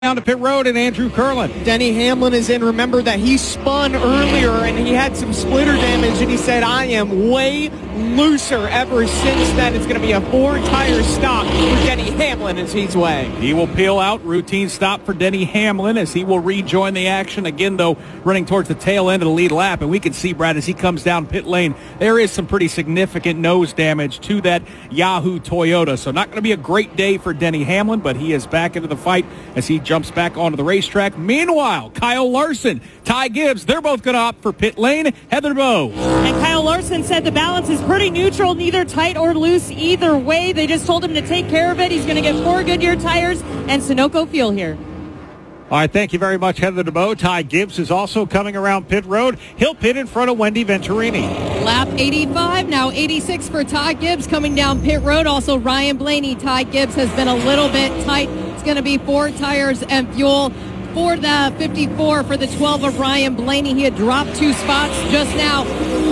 Down to pit road and Andrew Curlin. Denny Hamlin is in. Remember that he spun earlier and he had some splitter damage, and he said, I am way looser ever since then. It's going to be a 4-tire stop for Denny Hamlin as he's way. He will peel out. Routine stop for Denny Hamlin as he will rejoin the action. Again, though, running towards the tail end of the lead lap. And we can see, Brad, as he comes down pit lane, there is some pretty significant nose damage to that Yahoo Toyota. So not going to be a great day for Denny Hamlin, but he is back into the fight as he jumps back onto the racetrack. Meanwhile, Kyle Larson, Ty Gibbs, they're both going to opt for pit lane. Heather Bow. And Kyle Larson said the balance is pretty neutral, neither tight or loose either way. They just told him to take care of it. He's going to get 4 Goodyear tires and Sunoco fuel here. All right, thank you very much, Heather DeBow. Ty Gibbs is also coming around pit road. He'll pit in front of Wendy Venturini. Lap 85, now 86 for Ty Gibbs coming down pit road. Also Ryan Blaney. Ty Gibbs has been a little bit tight. It's going to be 4 tires and fuel for the 54 for the 12 of Ryan Blaney. He had dropped 2 spots just now.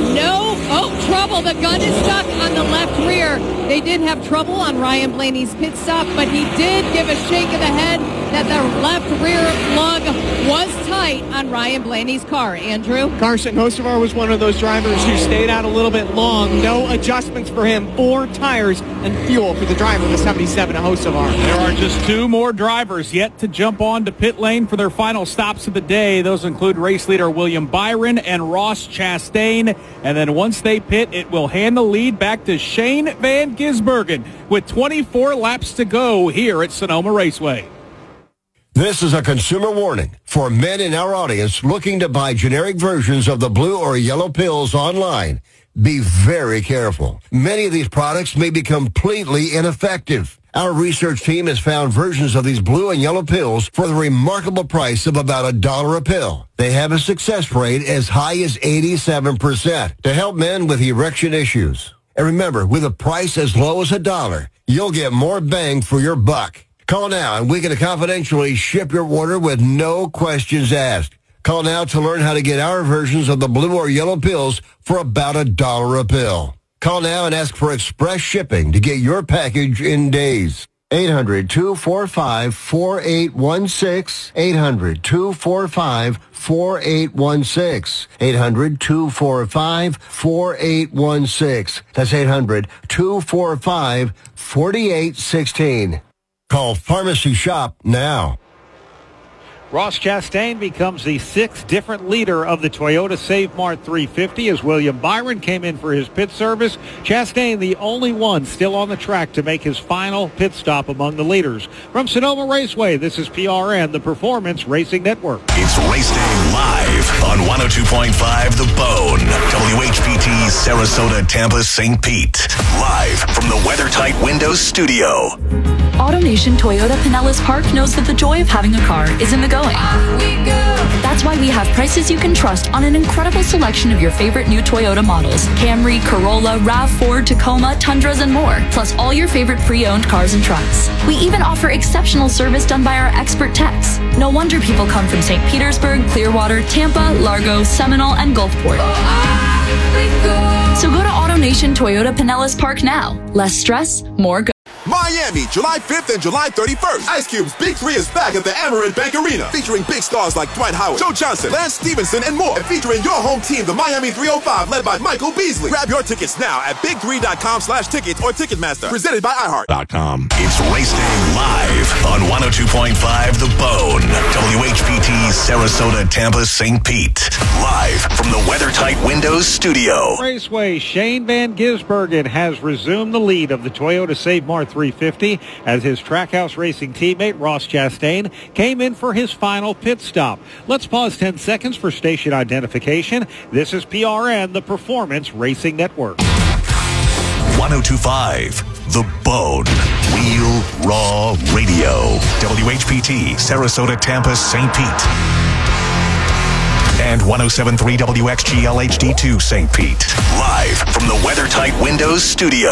Trouble. The gun is stuck on the left rear. They did have trouble on Ryan Blaney's pit stop, but he did give a shake of the head that the left rear lug was tight on Ryan Blaney's car. Andrew? Carson Hocevar was one of those drivers who stayed out a little bit long. No adjustments for him. 4 tires and fuel for the driver of the 77 of Hocevar. There are just 2 more drivers yet to jump on to pit lane for their final stops of the day. Those include race leader William Byron and Ross Chastain. And then once they pit, it will hand the lead back to Shane Van Gisbergen with 24 laps to go here at Sonoma Raceway. This is a consumer warning for men in our audience looking to buy generic versions of the blue or yellow pills online. Be very careful. Many of these products may be completely ineffective. Our research team has found versions of these blue and yellow pills for the remarkable price of about $1 a pill. They have a success rate as high as 87% to help men with erection issues. And remember, with a price as low as $1, you'll get more bang for your buck. Call now and we can confidentially ship your order with no questions asked. Call now to learn how to get our versions of the blue or yellow pills for about $1 a pill. Call now and ask for express shipping to get your package in days. 800-245-4816. 800-245-4816. 800-245-4816. That's 800-245-4816. Call Pharmacy Shop now. Ross Chastain becomes the 6th different leader of the Toyota Save Mart 350 as William Byron came in for his pit service. Chastain, the only one still on the track to make his final pit stop among the leaders. From Sonoma Raceway, this is PRN, the Performance Racing Network. It's Race Day live on 102.5 The Bone, WHPT, Sarasota, Tampa, St. Pete. Live from the WeatherTight Windows studio. AutoNation Toyota Pinellas Park knows that the joy of having a car is in the going. That's why we have prices you can trust on an incredible selection of your favorite new Toyota models. Camry, Corolla, RAV4, Tacoma, Tundras, and more. Plus all your favorite pre-owned cars and trucks. We even offer exceptional service done by our expert techs. No wonder people come from St. Petersburg, Clearwater, Tampa, Largo, Seminole, and Gulfport. So go to AutoNation Toyota Pinellas Park now. Less stress, more go. Miami, July 5th and July 31st. Ice Cube's Big 3 is back at the Amerant Bank Arena, featuring big stars like Dwight Howard, Joe Johnson, Lance Stevenson, and more. And featuring your home team, the Miami 305, led by Michael Beasley. Grab your tickets now at big3.com/tickets or Ticketmaster. Presented by iHeart.com. It's Race Day live on 102.5 The Bone, WHPT, Sarasota, Tampa, St. Pete. Live from the WeatherTight Windows studio. Raceway, Shane Van Gisbergen has resumed the lead of the Toyota Save Mart 350 as his Trackhouse Racing teammate Ross Chastain came in for his final pit stop. Let's pause 10 seconds for station identification. This is PRN, the Performance Racing Network. 102.5 The Bone, Real Raw Radio, WHPT, Sarasota, Tampa, St. Pete. And 107.3 WXGL HD2 St. Pete. Live from the WeatherTight Windows studio.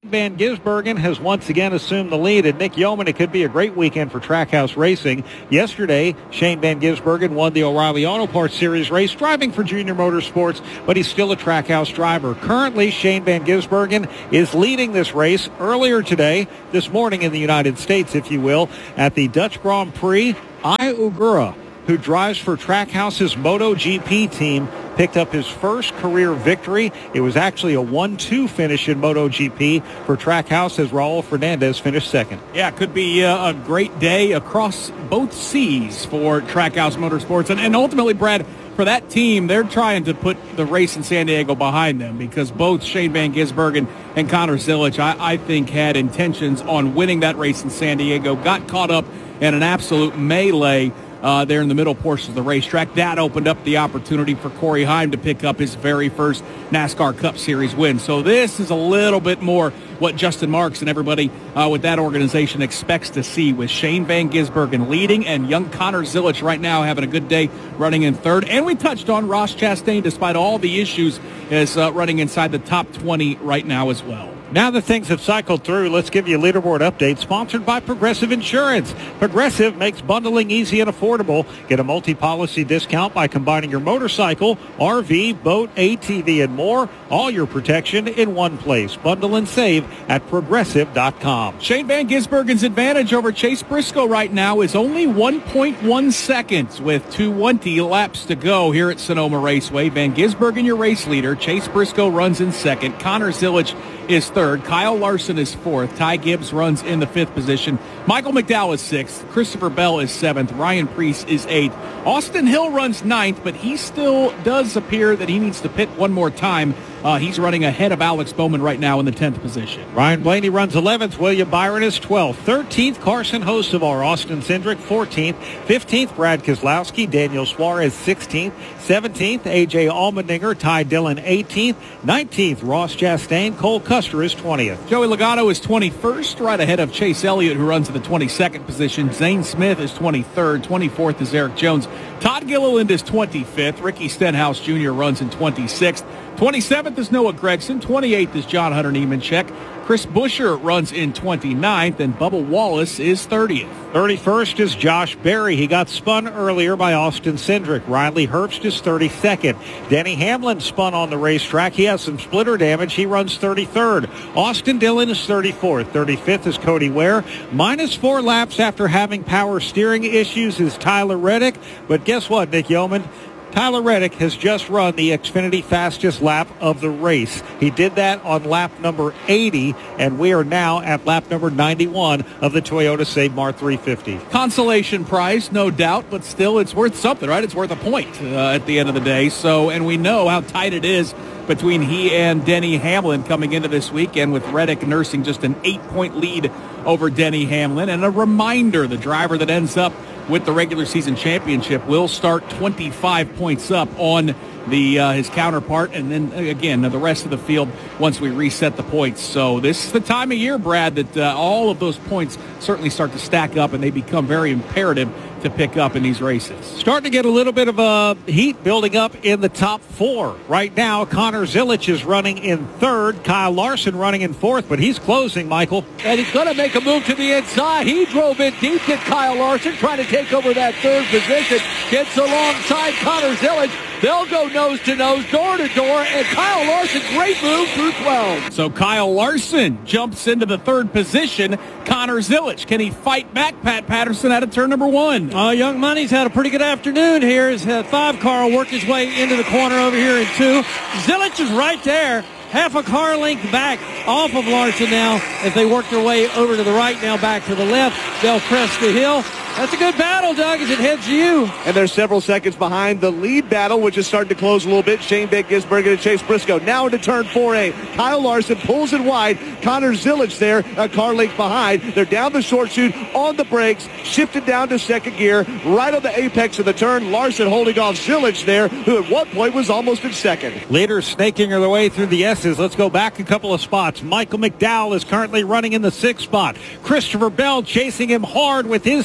Van Gisbergen has once again assumed the lead, and Nick Yeoman, it could be a great weekend for Trackhouse Racing. Yesterday, Shane Van Gisbergen won the O'Reilly Auto Parts Series race, driving for Junior Motorsports, but he's still a Trackhouse driver. Currently, Shane Van Gisbergen is leading this race. Earlier today, this morning in the United States, if you will, at the Dutch Grand Prix, Ai Ugura, who drives for Trackhouse's MotoGP team, picked up his first career victory. It was actually a 1-2 finish in MotoGP for Trackhouse as Raul Fernandez finished second. Yeah, it could be a great day across both seas for Trackhouse Motorsports. And ultimately, Brad, for that team, they're trying to put the race in San Diego behind them because both Shane Van Gisbergen and Connor Zilisch, I think, had intentions on winning that race in San Diego, got caught up in an absolute melee there in the middle portion of the racetrack. That opened up the opportunity for Corey Heim to pick up his very first NASCAR Cup Series win. So this is a little bit more what Justin Marks and everybody with that organization expects to see, with Shane Van Gisbergen leading and young Connor Zilisch right now having a good day running in third. And we touched on Ross Chastain, despite all the issues, is running inside the top 20 right now as well. Now that things have cycled through, let's give you a leaderboard update sponsored by Progressive Insurance. Progressive makes bundling easy and affordable. Get a multi-policy discount by combining your motorcycle, RV, boat, ATV, and more. All your protection in one place. Bundle and save at Progressive.com. Shane Van Gisbergen's advantage over Chase Briscoe right now is only 1.1 seconds with 220 laps to go here at Sonoma Raceway. Van Gisbergen, your race leader. Chase Briscoe runs in second. Connor Zilisch is third. Kyle Larson is fourth. Ty Gibbs runs in the fifth position. Michael McDowell is sixth. Christopher Bell is seventh. Ryan Preece is eighth. Austin Hill runs ninth, but he still does appear that he needs to pit one more time. He's running ahead of Alex Bowman right now in the 10th position. Ryan Blaney runs 11th. William Byron is 12th. 13th, Carson Hocevar. Austin Cindric, 14th. 15th, Brad Keselowski. Daniel Suarez, 16th. 17th, A.J. Allmendinger. Ty Dillon, 18th. 19th, Ross Chastain. Cole Custer is 20th. Joey Logano is 21st, right ahead of Chase Elliott, who runs in the 22nd position. Zane Smith is 23rd. 24th is Eric Jones. Todd Gilliland is 25th. Ricky Stenhouse Jr. runs in 26th. 27th is Noah Gragson. 28th is John Hunter Nemechek. Chris Buescher runs in 29th, and Bubba Wallace is 30th. 31st is Josh Berry. He got spun earlier by Austin Cindric. Riley Herbst is 32nd. Denny Hamlin spun on the racetrack. He has some splitter damage. He runs 33rd. Austin Dillon is 34th. 35th is Cody Ware. Minus 4 laps after having power steering issues is Tyler Reddick. But guess what, Nick Yeoman? Tyler Reddick has just run the Xfinity fastest lap of the race. He did that on lap number 80, and we are now at lap number 91 of the Toyota Save Mart 350. Consolation prize, no doubt, but still it's worth something, right? It's worth a point at the end of the day. So, and we know how tight it is between he and Denny Hamlin coming into this weekend, with Reddick nursing just an 8-point lead over Denny Hamlin. And a reminder, the driver that ends up with the regular season championship will start 25 points up on his counterpart, and then again the rest of the field once we reset the points. So this is the time of year, Brad, that all of those points certainly start to stack up, and they become very imperative to pick up in these races. Starting to get a little bit of heat building up in the top 4. Right now, Connor Zilisch is running in third. Kyle Larson running in fourth, but he's closing, Michael. And he's going to make a move to the inside. He drove in deep to Kyle Larson, trying to take over that third position. Gets alongside Connor Zilisch. They'll go nose to nose, door to door, and Kyle Larson, great move through 12. So Kyle Larson jumps into the third position. Connor Zilisch, can he fight back Pat Patterson out of turn number 1? Young Money's had a pretty good afternoon here. His 5 car will work his way into the corner over here in 2. Zilisch is right there. Half a car length back off of Larson now. If they work their way over to the right now, back to the left, they'll crest the hill. That's a good battle, Doug, as it heads to you. And they're several seconds behind the lead battle, which is starting to close a little bit. Shane Van Gisbergen and Chase Briscoe. Now into turn 4A. Kyle Larson pulls it wide. Connor Zilisch there, a car length behind. They're down the short chute, on the brakes, shifted down to second gear, right on the apex of the turn. Larson holding off Zilisch there, who at one point was almost in second. Leaders snaking their way through the S's. Let's go back a couple of spots. Michael McDowell is currently running in the 6th spot. Christopher Bell chasing him hard with his Toyota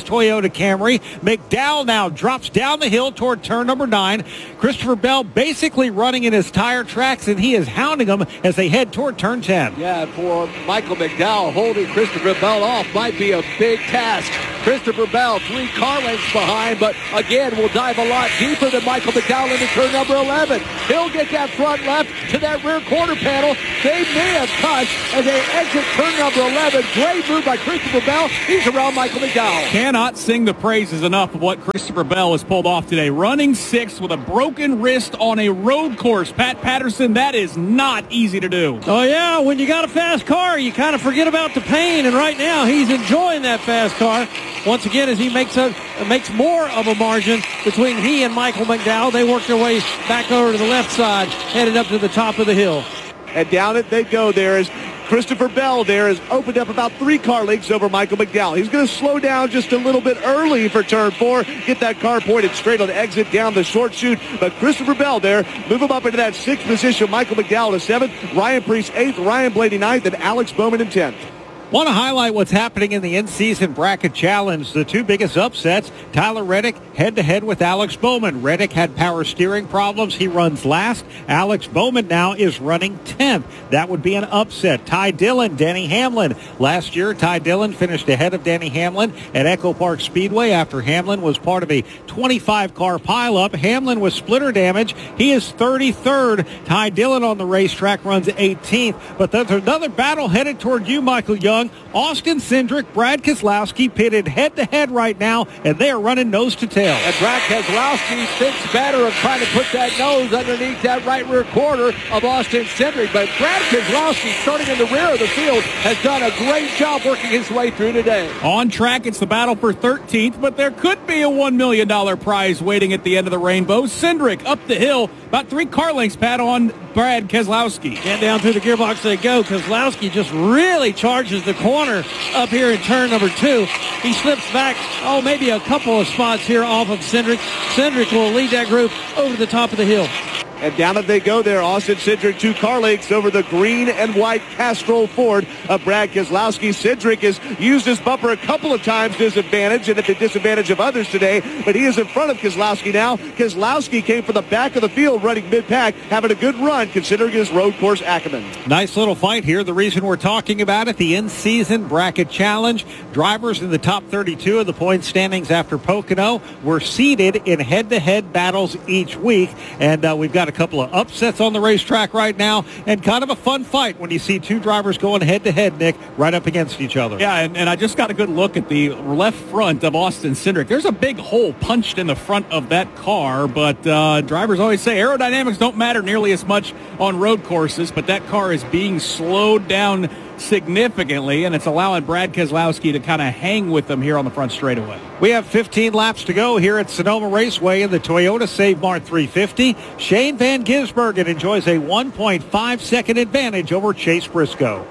Toyota Camry. McDowell now drops down the hill toward turn number 9. Christopher Bell basically running in his tire tracks, and he is hounding them as they head toward turn 10. Yeah, for Michael McDowell, holding Christopher Bell off might be a big task. Christopher Bell, 3 car lengths behind, but again, will dive a lot deeper than Michael McDowell into turn number 11. He'll get that front left to that rear quarter panel. They may have touched as they exit turn number 11. Great move by Christopher Bell. He's around Michael McDowell. Cannot sing the praises enough of what Christopher Bell has pulled off today. Running 6th with a broken wrist on a road course. Pat Patterson, that is not easy to do. Oh, yeah, when you got a fast car, you kind of forget about the pain, and right now he's enjoying that fast car. Once again, as he makes more of a margin between he and Michael McDowell, they work their way back over to the left side, headed up to the top of the hill. And down it they go. There is Christopher Bell there has opened up about 3 car lengths over Michael McDowell. He's going to slow down just a little bit early for turn 4. Get that car pointed straight on the exit down the short chute. But Christopher Bell there, move him up into that 6th position. Michael McDowell to 7th. Ryan Priest 8th. Ryan Blaney 9th. And Alex Bowman in 10th. Want to highlight what's happening in the in-season bracket challenge. The 2 biggest upsets, Tyler Reddick head-to-head with Alex Bowman. Reddick had power steering problems. He runs last. Alex Bowman now is running 10th. That would be an upset. Ty Dillon, Denny Hamlin. Last year, Ty Dillon finished ahead of Denny Hamlin at Echo Park Speedway after Hamlin was part of a 25-car pileup. Hamlin with splitter damage. He is 33rd. Ty Dillon on the racetrack runs 18th. But there's another battle headed toward you, Michael Young. Austin Cindric, Brad Keselowski pitted head-to-head right now, and they are running nose to tail. And Brad Keselowski thinks better of trying to put that nose underneath that right rear quarter of Austin Cindric. But Brad Keselowski, starting in the rear of the field, has done a great job working his way through today. On track, it's the battle for 13th, but there could be a $1 million prize waiting at the end of the rainbow. Cindric up the hill, about 3 car lengths, Pat, on Brad Keselowski. And down through the gearbox they go. Keselowski just really charges the corner up here in turn number 2. He slips back, maybe a couple of spots here off of Cindric. Cindric will lead that group over to the top of the hill. And down it they go there. Austin Cindric, 2 car lengths over the green and white Castrol Ford of Brad Keselowski. Cindric has used his bumper a couple of times to his advantage and at the disadvantage of others today, but he is in front of Keselowski now. Keselowski came from the back of the field running mid-pack, having a good run considering his road course acumen. Nice little fight here. The reason we're talking about it, the in-season bracket challenge. Drivers in the top 32 of the point standings after Pocono were seeded in head-to-head battles each week, and we've got a couple of upsets on the racetrack right now, and kind of a fun fight when you see 2 drivers going head-to-head, Nick, right up against each other. Yeah, and I just got a good look at the left front of Austin Cindric. There's a big hole punched in the front of that car, but drivers always say aerodynamics don't matter nearly as much on road courses, but that car is being slowed down significantly, and it's allowing Brad Keselowski to kind of hang with them here on the front straightaway. We have 15 laps to go here at Sonoma Raceway in the Toyota Save Mart 350. Shane Van Gisbergen enjoys a 1.5-second advantage over Chase Briscoe.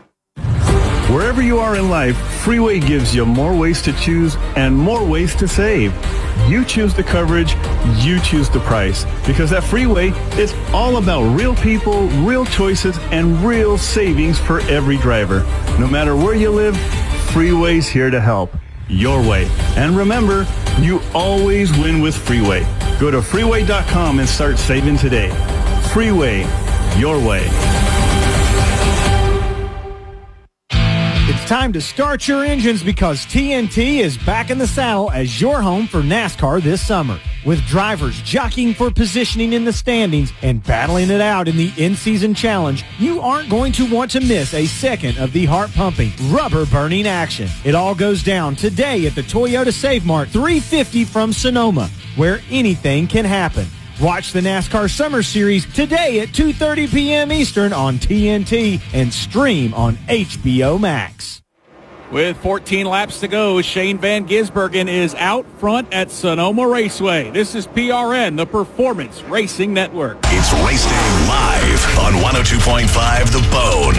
Wherever you are in life, Freeway gives you more ways to choose and more ways to save. You choose the coverage, you choose the price. Because at Freeway, it's all about real people, real choices, and real savings for every driver. No matter where you live, Freeway's here to help. Your way. And remember, you always win with Freeway. Go to freeway.com and start saving today. Freeway, your way. It's time to start your engines because TNT is back in the saddle as your home for NASCAR this summer. With drivers jockeying for positioning in the standings and battling it out in the in-season challenge, you aren't going to want to miss a second of the heart-pumping, rubber-burning action. It all goes down today at the Toyota Save Mart 350 from Sonoma, where anything can happen. Watch the NASCAR Summer Series today at 2:30 p.m. Eastern on TNT and stream on HBO Max. With 14 laps to go, Shane Van Gisbergen is out front at Sonoma Raceway. This is PRN, the Performance Racing Network. It's Race Day live on 102.5 The Bone.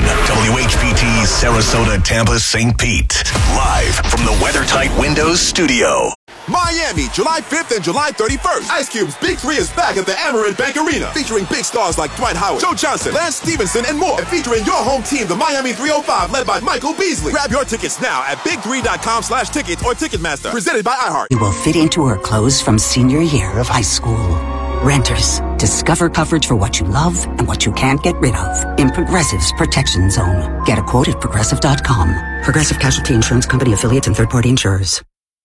WHPT, Sarasota, Tampa, St. Pete. Live from the WeatherTight Windows studio. Miami, July 5th and July 31st. Ice Cube's Big 3 is back at the Amerant Bank Arena, featuring big stars like Dwight Howard, Joe Johnson, Lance Stevenson, and more. And featuring your home team, the Miami 305, led by Michael Beasley. Grab your tickets now at big3.com/tickets or Ticketmaster. Presented by iHeart. You will fit into her clothes from senior year of high school. Renters, discover coverage for what you love and what you can't get rid of in Progressive's Protection Zone. Get a quote at Progressive.com. Progressive Casualty Insurance Company affiliates and third-party insurers.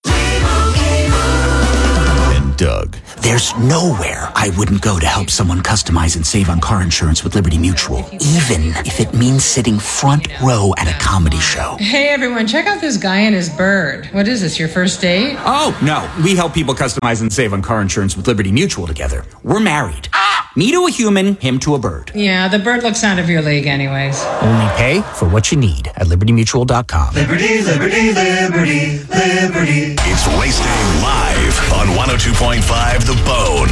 Doug. There's nowhere I wouldn't go to help someone customize and save on car insurance with Liberty Mutual, even if it means sitting front row at a comedy show. Hey everyone, check out this guy and his bird. What is this, your first date? Oh, no. We help people customize and save on car insurance with Liberty Mutual together. We're married. Me to a human, him to a bird. Yeah, the bird looks out of your league anyways. Only pay for what you need at LibertyMutual.com. Liberty, liberty, liberty, liberty. It's Race Day live on 102.5 The Bone.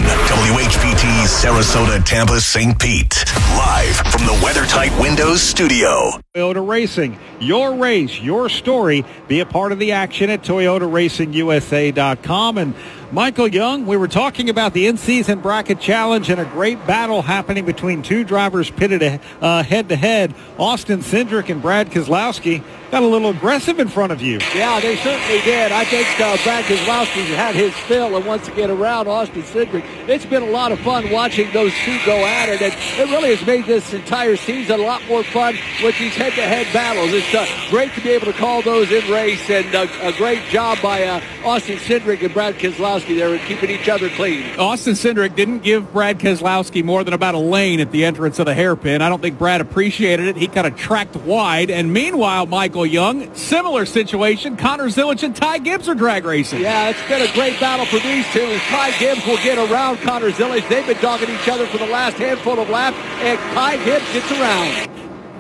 WHPT, Sarasota, Tampa, St. Pete. Live from the WeatherTight Windows studio. Toyota Racing, your race, your story. Be a part of the action at ToyotaRacingUSA.com. And Michael Young, we were talking about the in-season bracket challenge and a great battle happening between two drivers pitted head-to-head. Austin Cindric and Brad Keselowski got a little aggressive in front of you. Yeah, they certainly did. I think Brad Keselowski had his fill and wants to get around Austin Cindric. It's been a lot of fun watching those two go at it, and it really has made this entire season a lot more fun with these head-to-head battles. It's great to be able to call those in race, and a great job by Austin Cindric and Brad Keselowski there keeping each other clean. Austin Cindric didn't give Brad Keselowski more than about a lane at the entrance of the hairpin. I don't think Brad appreciated it. He kind of tracked wide. And meanwhile, Michael Young, similar situation. Connor Zilisch and Ty Gibbs are drag racing. Yeah, it's been a great battle for these two. As Ty Gibbs will get around Connor Zilisch. They've been dogging each other for the last handful of laps, and Ty Gibbs gets around.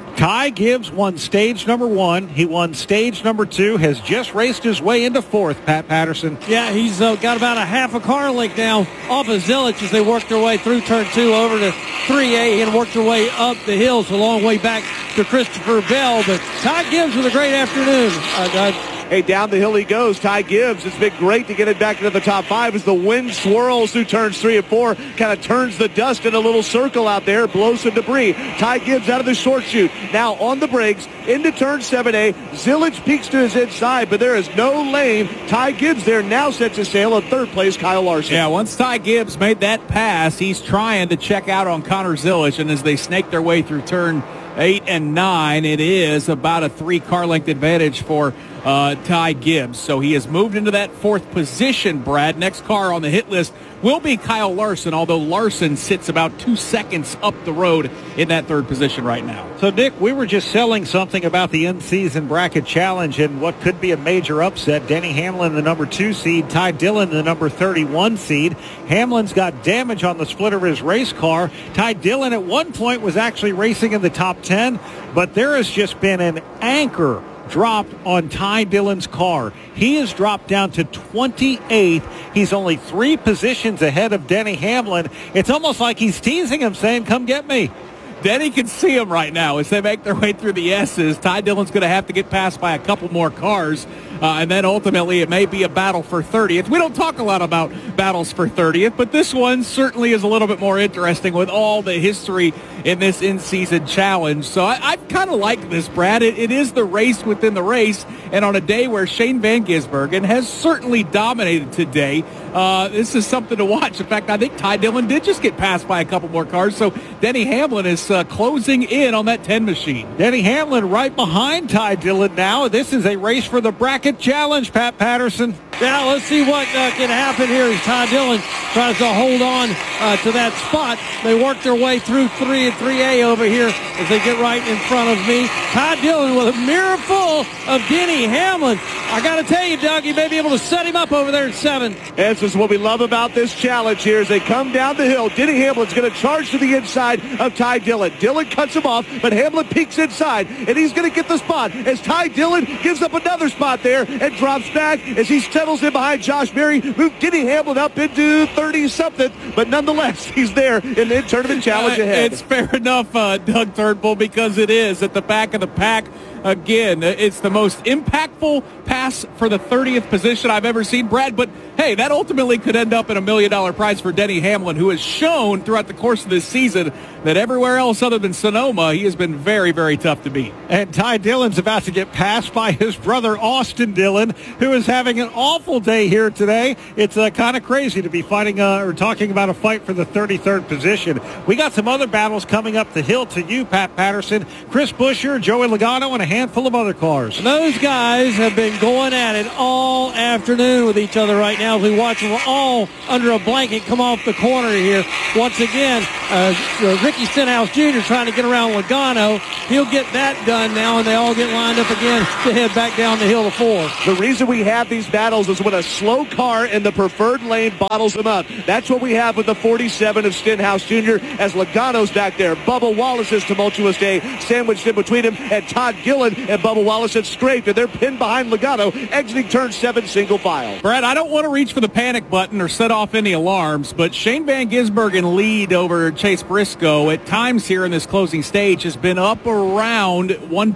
Ty Gibbs won stage number 1. He won stage number 2, has just raced his way into 4th, Pat Patterson. Yeah, he's got about a half a car length now off of Zilisch as they work their way through turn 2 over to 3A and work their way up the hill. So a long way back to Christopher Bell. But Ty Gibbs with a great afternoon, Doug. Hey, down the hill he goes. Ty Gibbs. It's been great to get it back into the top 5 as the wind swirls through turns 3 and 4. Kind of turns the dust in a little circle out there, blows some debris. Ty Gibbs out of the short chute. Now on the brakes into turn 7A. Zilisch peeks to his inside, but there is no lane. Ty Gibbs there now sets his sail in 3rd place, Kyle Larson. Yeah, once Ty Gibbs made that pass, he's trying to check out on Connor Zilisch, and as they snake their way through turn 8 and 9, it is about a 3-car length advantage for Ty Gibbs. So he has moved into that 4th position, Brad. Next car on the hit list will be Kyle Larson, although Larson sits about 2 seconds up the road in that 3rd position right now. So, Dick, we were just selling something about the in-season bracket challenge and what could be a major upset. Denny Hamlin, the number 2 seed. Ty Dillon, the number 31 seed. Hamlin's got damage on the splitter of his race car. Ty Dillon at one point was actually racing in the top 10, but there has just been an anchor dropped on Ty Dillon's car. He has dropped down to 28th. He's only 3 positions ahead of Denny Hamlin. It's almost like he's teasing him, saying, come get me. Denny can see him right now as they make their way through the S's. Ty Dillon's going to have to get passed by a couple more cars, and then ultimately it may be a battle for 30th. We don't talk a lot about battles for 30th, but this one certainly is a little bit more interesting with all the history in this in-season challenge. So I kind of like this, Brad. It is the race within the race, and on a day where Shane Van Gisbergen has certainly dominated today, this is something to watch. In fact, I think Ty Dillon did just get passed by a couple more cars, so Denny Hamlin is closing in on that 10 machine. Denny Hamlin right behind Ty Dillon now. This is a race for the bracket challenge, Pat Patterson. Yeah, let's see what can happen here as Ty Dillon tries to hold on to that spot. They work their way through 3 and 3A over here as they get right in front of me. Ty Dillon with a mirror full of Denny Hamlin. I got to tell you, Doug, you may be able to set him up over there at 7. This is what we love about this challenge here as they come down the hill. Denny Hamlin's going to charge to the inside of Ty Dillon. Dillon cuts him off, but Hamlin peeks inside, and he's going to get the spot as Ty Dillon gives up another spot there and drops back as he settles in behind Josh Berry. Moved Denny Hamlin up into 30-something, but nonetheless, he's there in the tournament challenge ahead. It's fair enough, Doug Turnbull, because it is at the back of the pack. Again, it's the most impactful pass for the 30th position I've ever seen, Brad. But hey, that ultimately could end up in $1 million prize for Denny Hamlin, who has shown throughout the course of this season that everywhere else other than Sonoma, he has been very, very tough to beat. And Ty Dillon's about to get passed by his brother, Austin Dillon, who is having an awful day here today. It's kind of crazy to be fighting or talking about a fight for the 33rd position. We got some other battles coming up the hill to you, Pat Patterson, Chris Buescher, Joey Logano, and a handful of other cars. And those guys have been going at it all afternoon with each other right now. We watch them all under a blanket come off the corner here. Once again, Ricky Stenhouse Jr. trying to get around Logano. He'll get that done now, and they all get lined up again to head back down the hill to 4. The reason we have these battles is when a slow car in the preferred lane bottles them up. That's what we have with the 47 of Stenhouse Jr. as Logano's back there. Bubba Wallace's tumultuous day sandwiched in between him, and Todd Gillen and Bubba Wallace had scraped, and they're pinned behind Logano, exiting turn 7 single file. Brad, I don't want to reach for the panic button or set off any alarms, but Shane Van Gisbergen lead over Chase Briscoe at times here in this closing stage has been up around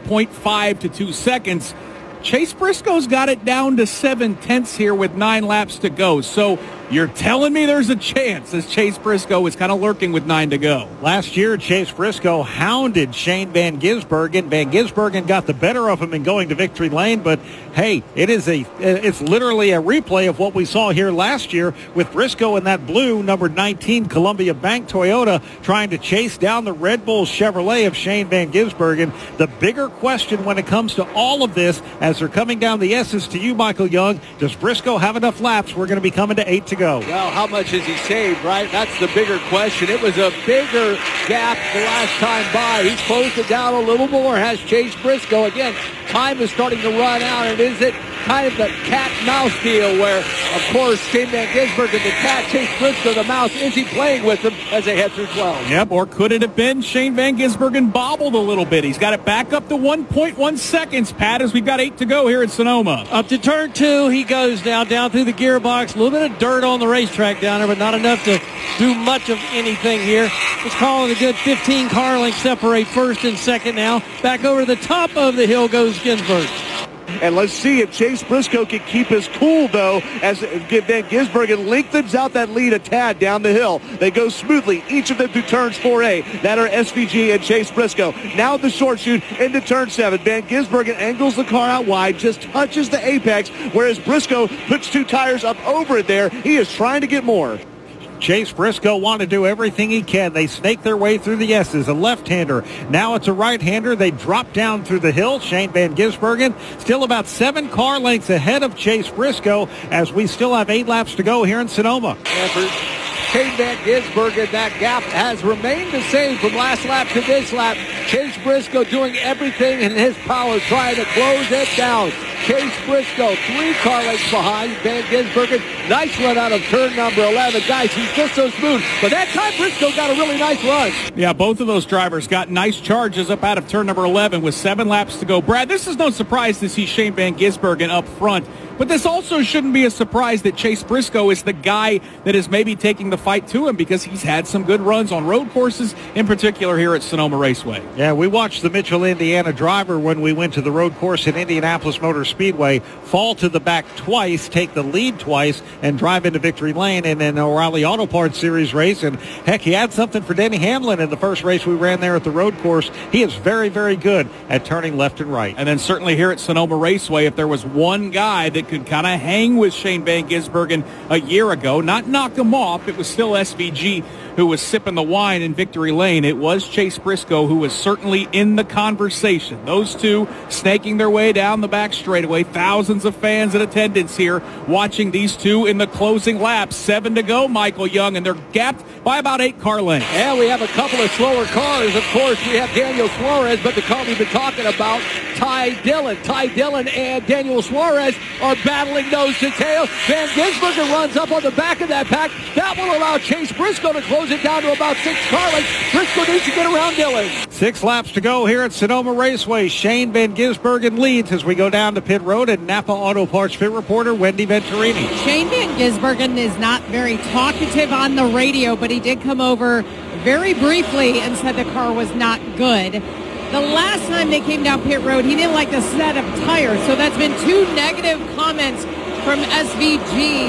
1.5 to 2 seconds. Chase Briscoe's got it down to 7/10 here with 9 laps to go. So you're telling me there's a chance as Chase Briscoe is kind of lurking with 9 to go. Last year, Chase Briscoe hounded Shane Van Gisbergen. Van Gisbergen got the better of him in going to victory lane, but hey, it's literally a replay of what we saw here last year with Briscoe in that blue number 19 Columbia Bank Toyota trying to chase down the Red Bull Chevrolet of Shane Van Gisbergen. The bigger question when it comes to all of this, as they're coming down the S's to you, Michael Young, does Briscoe have enough laps? We're going to be coming to 8 to go. Well, how much has he saved, right? That's the bigger question. It was a bigger gap the last time by. He's closed it down a little more, has Chase Briscoe. Again, time is starting to run out, and is it kind of the cat-mouse deal where, of course, Shane Van Gisbergen, the cat, Chase Briscoe, the mouse, is he playing with them as they head through 12? Yep, or could it have been Shane Van Gisbergen bobbled a little bit? He's got it back up to 1.1 seconds, Pat, as we've got 8 to go here at Sonoma. Up to turn 2, he goes down through the gearbox. A little bit of dirt on the racetrack down there, but not enough to do much of anything here. Let's call it a good 15 car lengths separate first and second now. Back over the top of the hill goes Ginsburg. And let's see if Chase Briscoe can keep his cool, though, as Van Gisbergen lengthens out that lead a tad down the hill. They go smoothly, each of them through turns 4A. That are SVG and Chase Briscoe. Now the short shoot into turn 7. Van Gisbergen angles the car out wide, just touches the apex, whereas Briscoe puts 2 tires up over it there. He is trying to get more. Chase Briscoe want to do everything he can. They snake their way through the S's. A left-hander. Now it's a right-hander. They drop down through the hill. Shane Van Gisbergen still about 7 car lengths ahead of Chase Briscoe as we still have 8 laps to go here in Sonoma. Shane Van Gisbergen, that gap has remained the same from last lap to this lap. Chase Briscoe doing everything in his power trying to close it down. Chase Briscoe 3 car lengths behind Van Gisbergen. Nice run out of turn number 11. Guys, he's just so smooth. But that time Briscoe got a really nice run. Yeah, both of those drivers got nice charges up out of turn number 11 with 7 laps to go. Brad, this is no surprise to see Shane Van Gisbergen up front. But this also shouldn't be a surprise that Chase Briscoe is the guy that is maybe taking the fight to him because he's had some good runs on road courses, in particular here at Sonoma Raceway. Yeah, we watched the Mitchell, Indiana driver when we went to the road course at Indianapolis Motor Speedway fall to the back twice, take the lead twice, and drive into victory lane in an O'Reilly Auto Parts Series race. And heck, he had something for Denny Hamlin in the first race we ran there at the road course. He is very, very good at turning left and right. And then certainly here at Sonoma Raceway, if there was one guy that could kind of hang with Shane Van Gisbergen a year ago, not knock him off, it was still SVG who was sipping the wine in victory lane. It was Chase Briscoe who was certainly in the conversation. Those two snaking their way down the back straightaway. Thousands of fans in attendance here watching these two in the closing laps. 7 to go, Michael Young, and they're gapped by about 8 car lengths. And we have a couple of slower cars. Of course, we have Daniel Suarez, but the car we've been talking about, Ty Dillon. Ty Dillon and Daniel Suarez are battling nose to tail. Van Gisbergen runs up on the back of that pack. That will allow Chase Briscoe to close it down to about 6 car lengths. Briscoe needs to get around Dillon. 6 laps to go here at Sonoma Raceway. Shane Van Gisbergen leads as we go down to pit road, and Napa Auto Parts pit reporter Wendy Venturini. Shane Van Gisbergen is not very talkative on the radio, but he did come over very briefly and said the car was not good. The last time they came down pit road, he didn't like the set of tires, so that's been 2 negative comments from SVG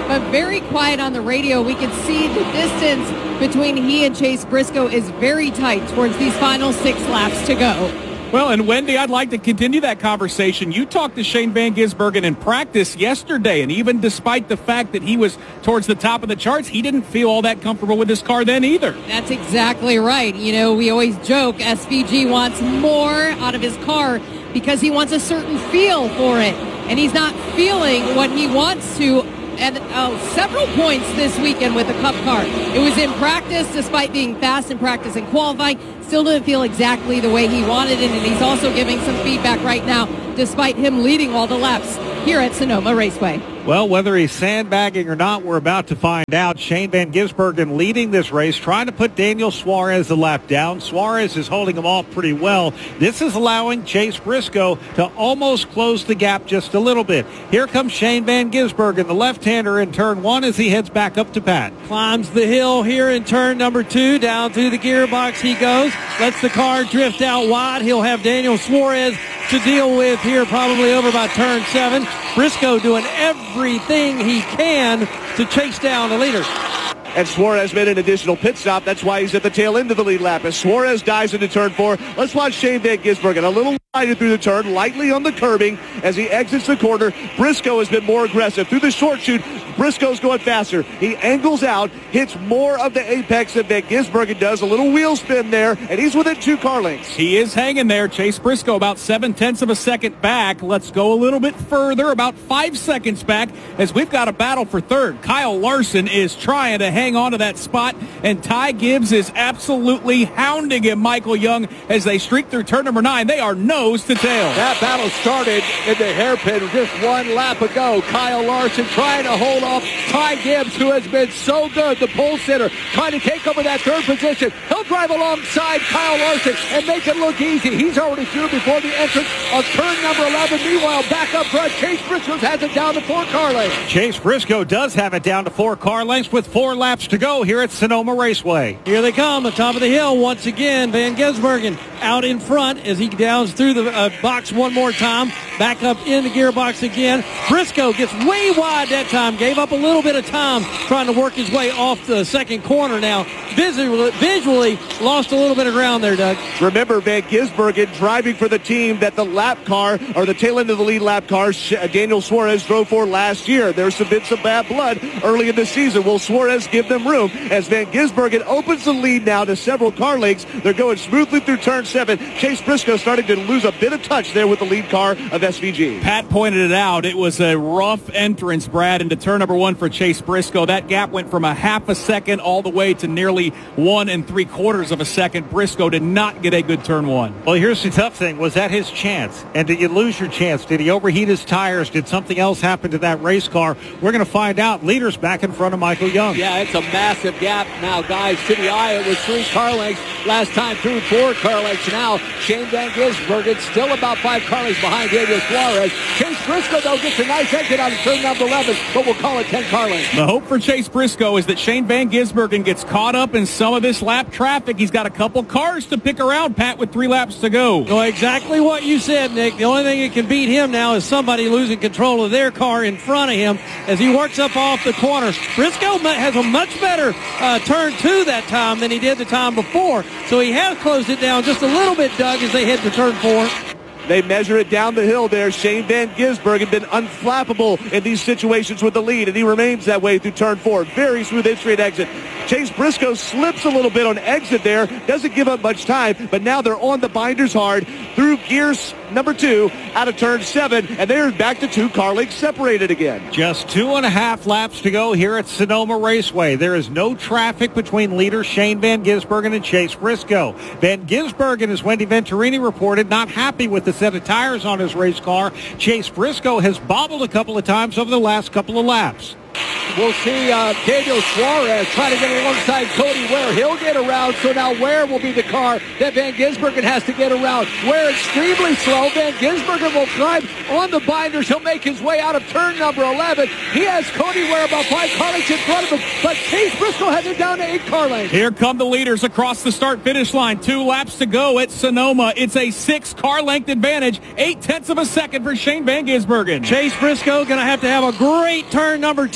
but very quiet on the radio. We can see the distance between he and Chase Briscoe is very tight towards these final 6 laps to go. Well, and Wendy, I'd like to continue that conversation. You talked to Shane Van Gisbergen in practice yesterday, and even despite the fact that he was towards the top of the charts, he didn't feel all that comfortable with his car then either. That's exactly right. You know, we always joke SVG wants more out of his car because he wants a certain feel for it, and he's not feeling what he wants to at several points this weekend with the Cup car. It was in practice, despite being fast in practice and qualifying, still didn't feel exactly the way he wanted it, and he's also giving some feedback right now, despite him leading all the laps here at Sonoma Raceway. Well, whether he's sandbagging or not, we're about to find out. Shane Van Gisbergen leading this race, trying to put Daniel Suarez a lap down. Suarez is holding him off pretty well. This is allowing Chase Briscoe to almost close the gap just a little bit. Here comes Shane Van Gisbergen, the left-hander in turn 1 as he heads back up to Pat. Climbs the hill here in turn number 2. Down through the gearbox he goes. Lets the car drift out wide. He'll have Daniel Suarez to deal with here probably over by turn 7. Briscoe doing everything he can to chase down the leader. And Suarez made an additional pit stop. That's why he's at the tail end of the lead lap. As Suarez dives into turn 4, let's watch Shane Van Gisbergen a little lighter through the turn, lightly on the curbing as he exits the corner. Briscoe has been more aggressive. Through the short chute, Briscoe's going faster. He angles out, hits more of the apex than Van Gisbergen does. A little wheel spin there, and he's within 2 car lengths. He is hanging there. Chase Briscoe about 0.7 of a second back. Let's go a little bit further, about 5 seconds back, as we've got a battle for third. Kyle Larson is trying to hang on to that spot, and Ty Gibbs is absolutely hounding him, Michael Young, as they streak through turn number 9. They are nose to tail. That battle started in the hairpin just 1 lap ago. Kyle Larson trying to hold off Ty Gibbs, who has been so good, the pole sitter, trying to take over that 3rd position. He'll drive alongside Kyle Larson and make it look easy. He's already through before the entrance of turn number 11. Meanwhile, back up front, Chase Briscoe has it down to 4 car lengths. Chase Briscoe does have it down to 4 car lengths with 4 laps to go here at Sonoma Raceway. Here they come, the top of the hill once again. Van Gisbergen out in front as he downs through the box one more time. Back up in the gearbox again. Briscoe gets way wide that time. Gave up a little bit of time trying to work his way off the second corner now. Visually lost a little bit of ground there, Doug. Remember, Van Gisbergen driving for the team that the lap car, or the tail end of the lead lap car, Daniel Suarez drove for last year. There's been some bad blood early in the season. Will Suarez give them room as Van Gisbergen opens the lead now to several car lengths? They're going smoothly through turn 7. Chase Briscoe starting to lose a bit of touch there with the lead car of SVG. Pat pointed it out. It was a rough entrance, Brad, into turn number 1 for Chase Briscoe. That gap went from a 0.5 second all the way to nearly 1 3/4 of a second. Briscoe did not get a good turn 1. Well, here's the tough thing. Was that his chance? And did you lose your chance? Did he overheat his tires? Did something else happen to that race car? We're going to find out. Leaders back in front of Michael Young. Yeah, it's a massive gap now, guys. To the eye, it was 3 car lengths. Last time through 4 car lengths. Now, Shane Van Gisbergen still about 5 car lengths behind Daniel Suarez. Chase Briscoe, though, gets a nice exit out of turn number 11, but we'll call it 10 car lengths. The hope for Chase Briscoe is that Shane Van Gisbergen gets caught up in some of this lap traffic. He's got a couple cars to pick around, Pat, with 3 laps to go. Well, exactly what you said, Nick. The only thing that can beat him now is somebody losing control of their car in front of him as he works up off the corner. Briscoe has a much better turn 2 that time than he did the time before, so he has closed it down just a little bit, Doug, as they head to turn 4. They measure it down the hill there. Shane Van Gisbergen been unflappable in these situations with the lead, and he remains that way through turn 4. Very smooth in-straight exit. Chase Briscoe slips a little bit on exit there. Doesn't give up much time, but now they're on the binders hard through gears number 2 out of turn 7, and they're back to 2 car lengths separated again. Just 2.5 laps to go here at Sonoma Raceway. There is no traffic between leader Shane Van Gisbergen and Chase Briscoe. Van Gisbergen, as Wendy Venturini reported, not happy with the set of tires on his race car. Chase Briscoe has bobbled a couple of times over the last couple of laps. We'll see Daniel Suarez trying to get alongside Cody Ware. He'll get around, so now Ware will be the car that Van Gisbergen has to get around. Ware extremely slow. Van Gisbergen will climb on the binders. He'll make his way out of turn number 11. He has Cody Ware about 5 car lengths in front of him, but Chase Briscoe has it down to 8 car lengths. Here come the leaders across the start-finish line. 2 laps to go at Sonoma. It's a 6 car length advantage. 0.8 of a second for Shane Van Gisbergen. Chase Briscoe going to have a great turn number 2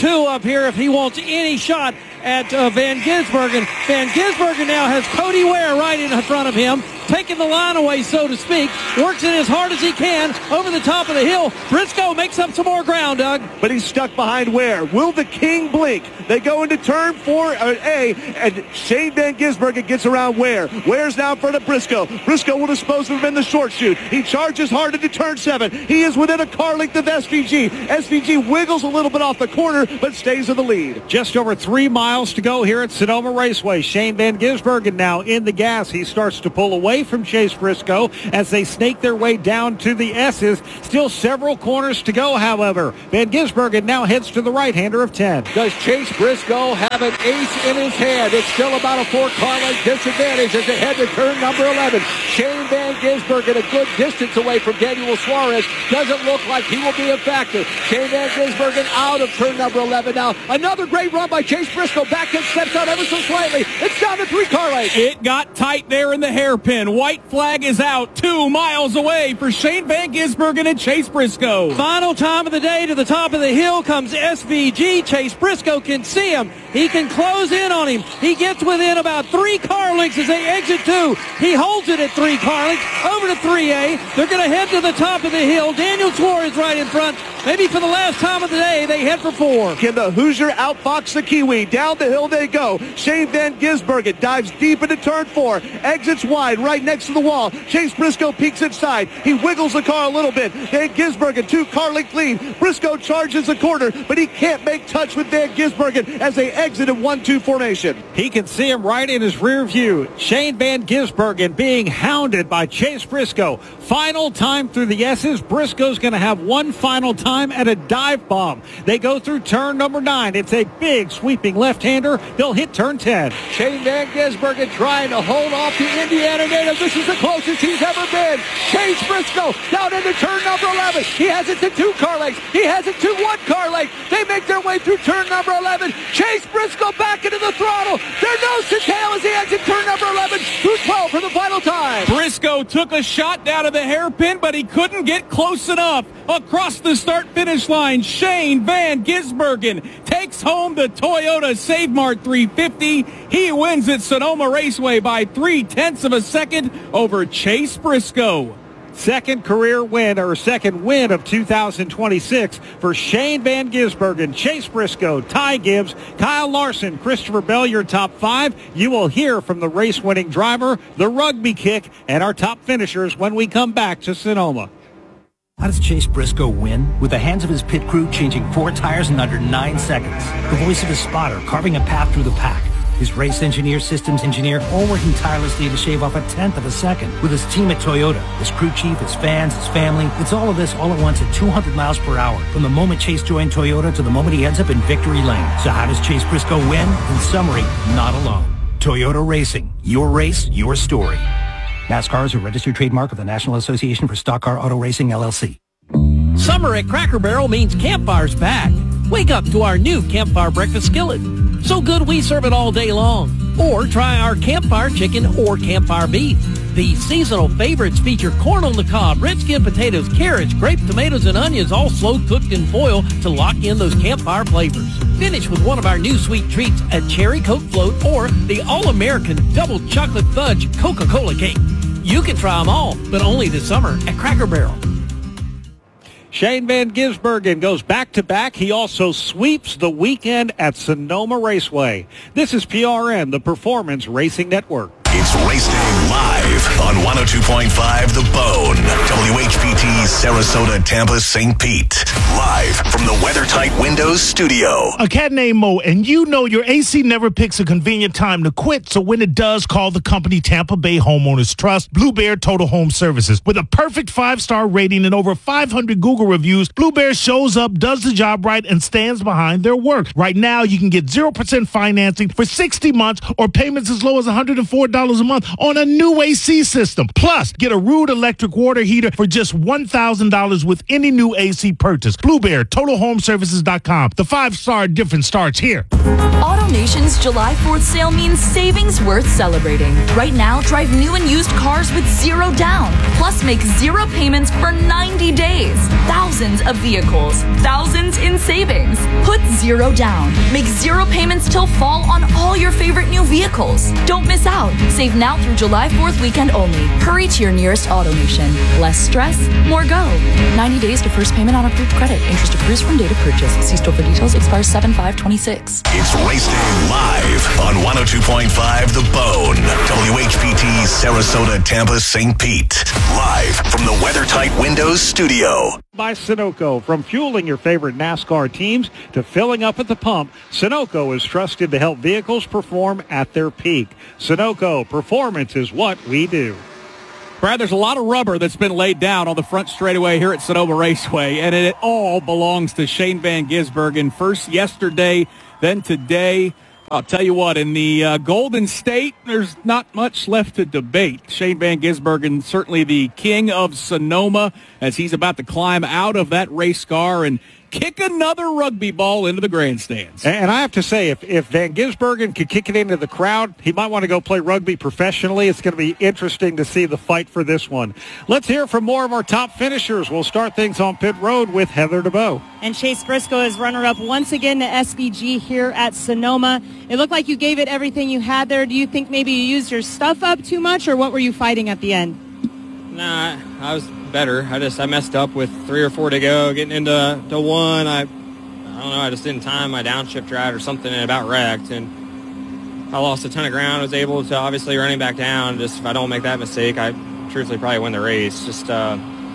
2 up here if he wants any shot at Van Gisbergen. Van Gisbergen now has Cody Ware right in front of him, taking the line away, so to speak. Works it as hard as he can over the top of the hill. Briscoe makes up some more ground, Doug. But he's stuck behind Ware. Will the King blink? They go into turn 4A, and Shane Van Gisbergen gets around Ware. Ware's now in front of Briscoe. Briscoe will dispose of him in the short shoot. He charges hard into turn 7. He is within a car length of SVG. SVG wiggles a little bit off the corner, but stays in the lead. Just over 3 miles to go here at Sonoma Raceway. Shane Van Gisbergen now in the gas. He starts to pull away from Chase Briscoe as they snake their way down to the S's. Still several corners to go, however. Van Gisbergen now heads to the right-hander of 10. Does Chase Briscoe have an ace in his hand? It's still about a 4-car length disadvantage as they head to turn number 11. Shane Van Gisbergen a good distance away from Daniel Suarez. Doesn't look like he will be a factor. Shane Van Gisbergen out of turn number 11 now. Another great run by Chase Briscoe. Back and steps out ever so slightly. It's down to 3-car length. It got tight there in the hairpin. White flag is out 2 miles away for Shane Van Gisbergen and Chase Briscoe. Final time of the day. To the top of the hill comes SVG. Chase Briscoe can see him. He can close in on him. He gets within about 3 car lengths as they exit 2. He holds it at 3 car lengths. Over to 3A. They're going to head to the top of the hill. Daniel Suarez right in front. Maybe for the last time of the day, they head for 4. Can the Hoosier outfox the Kiwi? Down the hill they go. Shane Van Gisbergen dives deep into turn 4. Exits wide right next to the wall. Chase Briscoe peeks inside. He wiggles the car a little bit. Van Gisbergen 2-car length lead. Briscoe charges the corner, but he can't make touch with Van Gisbergen as they exit in 1-2 formation. He can see him right in his rear view. Shane Van Gisbergen being hounded by Chase Briscoe. Final time through the S's. Briscoe's going to have one final time at a dive bomb. They go through turn number 9. It's a big sweeping left-hander. They'll hit turn 10. Shane Van Gisbergen trying to hold off the Indiana native. This is the closest he's ever been. Chase Briscoe down into turn number 11. He has it to 2-car lengths. He has it to 1-car length. They make their way through turn number 11. Chase Briscoe back into the throttle. They're nose to tail as he exits turn number 11 through 12 for the final time. Briscoe took a shot down to the hairpin, but he couldn't get close enough. Across the start-finish line, Shane Van Gisbergen takes home the Toyota Save Mart 350. He wins at Sonoma Raceway by 0.3 of a second over Chase Briscoe. Second career win, or second win of 2026 for Shane Van Gisbergen, Chase Briscoe, Ty Gibbs, Kyle Larson, Christopher Bell, your top 5. You will hear from the race-winning driver, the rugby kick, and our top finishers when we come back to Sonoma. How does Chase Briscoe win? With the hands of his pit crew changing 4 tires in under 9 seconds. The voice of his spotter carving a path through the pack. His race engineer, systems engineer, all working tirelessly to shave off 1/10 of a second. With his team at Toyota, his crew chief, his fans, his family. It's all of this all at once at 200 miles per hour. From the moment Chase joined Toyota to the moment he ends up in victory lane. So how does Chase Briscoe win? In summary, not alone. Toyota Racing. Your race, your story. NASCAR is a registered trademark of the National Association for Stock Car Auto Racing, LLC. Summer at Cracker Barrel means campfire's back. Wake up to our new campfire breakfast skillet. So good we serve it all day long. Or try our campfire chicken or campfire beef. These seasonal favorites feature corn on the cob, red skin potatoes, carrots, grape tomatoes, and onions, all slow cooked in foil to lock in those campfire flavors. Finish with one of our new sweet treats, a cherry Coke float or the all-American double chocolate fudge Coca-Cola cake. You can try them all, but only this summer at Cracker Barrel. Shane Van Gisbergen goes back-to-back. He also sweeps the weekend at Sonoma Raceway. This is PRN, the Performance Racing Network. It's Race Day live on 102.5 The Bone. WHPT, Sarasota, Tampa, St. Pete. Live from the WeatherTight Windows studio. A cat named Mo, and you know your AC never picks a convenient time to quit, so when it does, call the company Tampa Bay Homeowners Trust, Blue Bear Total Home Services. With a perfect 5-star rating and over 500 Google reviews, Blue Bear shows up, does the job right, and stands behind their work. Right now, you can get 0% financing for 60 months or payments as low as $104 a month on a new AC system. Plus, get a Rude electric water heater for just $1,000 with any new AC purchase. Blue Bear, TotalHomeServices.com. The 5-star difference starts here. AutoNation Savings July 4th sale means savings worth celebrating. Right now, drive new and used cars with zero down. Plus, make zero payments for 90 days. Thousands of vehicles. Thousands in savings. Put zero down. Make zero payments till fall on all your favorite new vehicles. Don't miss out. Save now through July 4th weekend only. Hurry to your nearest AutoNation. Less stress, more go. 90 days to first payment on approved credit. Interest accrues from date of purchase. See store for details. Expires 7/5/26. It's Race Day live on 102.5 The Bone. WHPT, Sarasota, Tampa, St. Pete. Live from the WeatherTight Windows studio. By Sunoco. From fueling your favorite NASCAR teams to filling up at the pump, Sunoco is trusted to help vehicles perform at their peak. Sunoco, performance is what we do. Brad, there's a lot of rubber that's been laid down on the front straightaway here at Sonoma Raceway, and it all belongs to Shane Van Gisbergen. First yesterday, then today. I'll tell you what, in the Golden State, there's not much left to debate. Shane Van Gisbergen, certainly the king of Sonoma, as he's about to climb out of that race car and kick another rugby ball into the grandstands. And I have to say, if Van Gisbergen could kick it into the crowd, he might want to go play rugby professionally. It's going to be interesting to see the fight for this one. Let's hear from more of our top finishers. We'll start things on pit road with Heather DeBow. And Chase Briscoe is runner-up once again to SVG here at Sonoma. It looked like you gave it everything you had there. Do you think maybe you used your stuff up too much, or what were you fighting at the end? Nah, I was better. I messed up with 3 or 4 to go, getting into one. I don't know, I just didn't time my downshift right or something and about wrecked. And I lost a ton of ground. I was able to obviously running back down. Just if I don't make that mistake, I truthfully probably win the race. Just, yeah,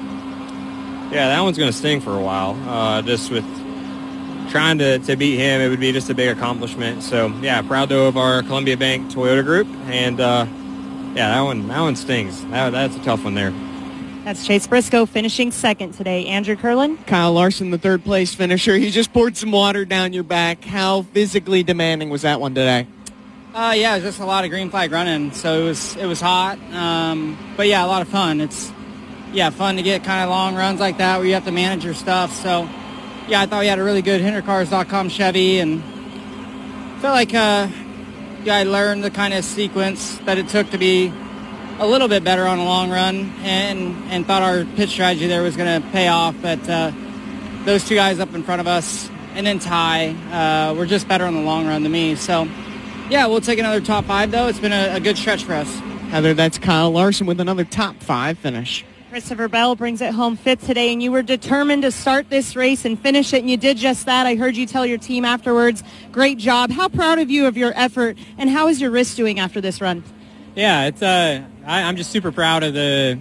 that one's going to sting for a while. Just with trying to beat him, it would be just a big accomplishment. So, yeah, proud though of our Columbia Bank Toyota group. And, yeah, that one stings. That's a tough one there. That's Chase Briscoe finishing second today. Andrew Curlin. Kyle Larson, the third place finisher. He just poured some water down your back. How physically demanding was that one today? Yeah, it was just a lot of green flag running, so it was hot. But yeah, a lot of fun. It's fun to get kind of long runs like that where you have to manage your stuff. So yeah, I thought we had a really good HinderCars.com Chevy, and felt like I learned the kind of sequence that it took to be a little bit better on a long run, and thought our pitch strategy there was going to pay off. But those two guys up in front of us, and then Ty, were just better on the long run than me. So, yeah, we'll take another top 5, though. It's been a good stretch for us. Heather, that's Kyle Larson with another top 5 finish. Christopher Bell brings it home fifth today, and you were determined to start this race and finish it, and you did just that. I heard you tell your team afterwards, great job. How proud of you of your effort, and how is your wrist doing after this run? Yeah, it's I'm just super proud of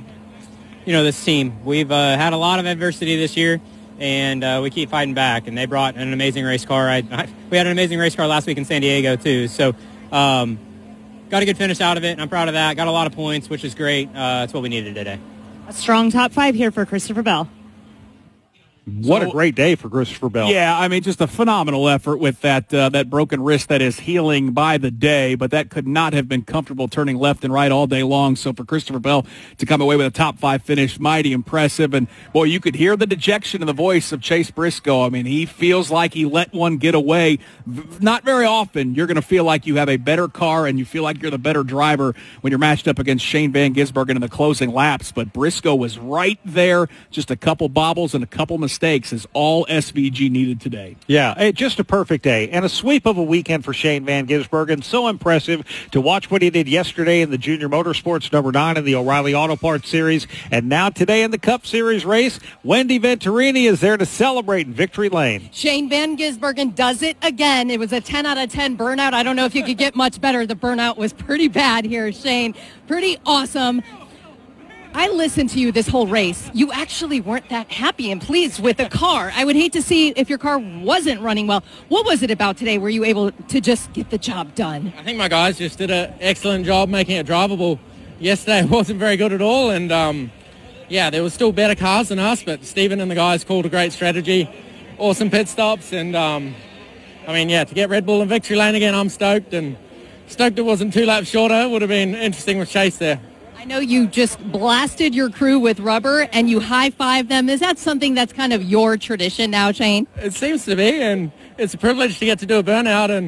this team. We've had a lot of adversity this year, and we keep fighting back. And they brought an amazing race car. We had an amazing race car last week in San Diego too. So got a good finish out of it, and I'm proud of that. Got a lot of points, which is great. That's what we needed today. A strong top 5 here for Christopher Bell. What a great day for Christopher Bell. Yeah, I mean, just a phenomenal effort with that broken wrist that is healing by the day, but that could not have been comfortable turning left and right all day long. So for Christopher Bell to come away with a top 5 finish, mighty impressive. And, boy, you could hear the dejection in the voice of Chase Briscoe. I mean, he feels like he let one get away. Not very often you're going to feel like you have a better car and you feel like you're the better driver when you're matched up against Shane Van Gisbergen in the closing laps. But Briscoe was right there, just a couple bobbles and a couple mistakes is all SVG needed today. Yeah, just a perfect day and a sweep of a weekend for Shane Van Gisbergen. So impressive to watch what he did yesterday in the Junior Motorsports number 9 in the O'Reilly Auto Parts Series, and now today in the Cup Series race. Wendy Venturini is there to celebrate in Victory Lane. Shane Van Gisbergen does it again. It was a 10 out of 10 burnout. I don't know if you could get much better. The burnout was pretty bad here, Shane. Pretty awesome. I listened to you this whole race. You actually weren't that happy and pleased with the car. I would hate to see if your car wasn't running well. What was it about today? Were you able to just get the job done? I think my guys just did an excellent job making it drivable. Yesterday wasn't very good at all, and yeah, there was still better cars than us, but Stephen and the guys called a great strategy. Awesome pit stops, and I mean, yeah, to get Red Bull in Victory Lane again, I'm stoked, and stoked it wasn't 2 laps shorter. It would have been interesting with Chase there. I know you just blasted your crew with rubber and you high-fived them. Is that something that's kind of your tradition now, Shane? It seems to be, and it's a privilege to get to do a burnout and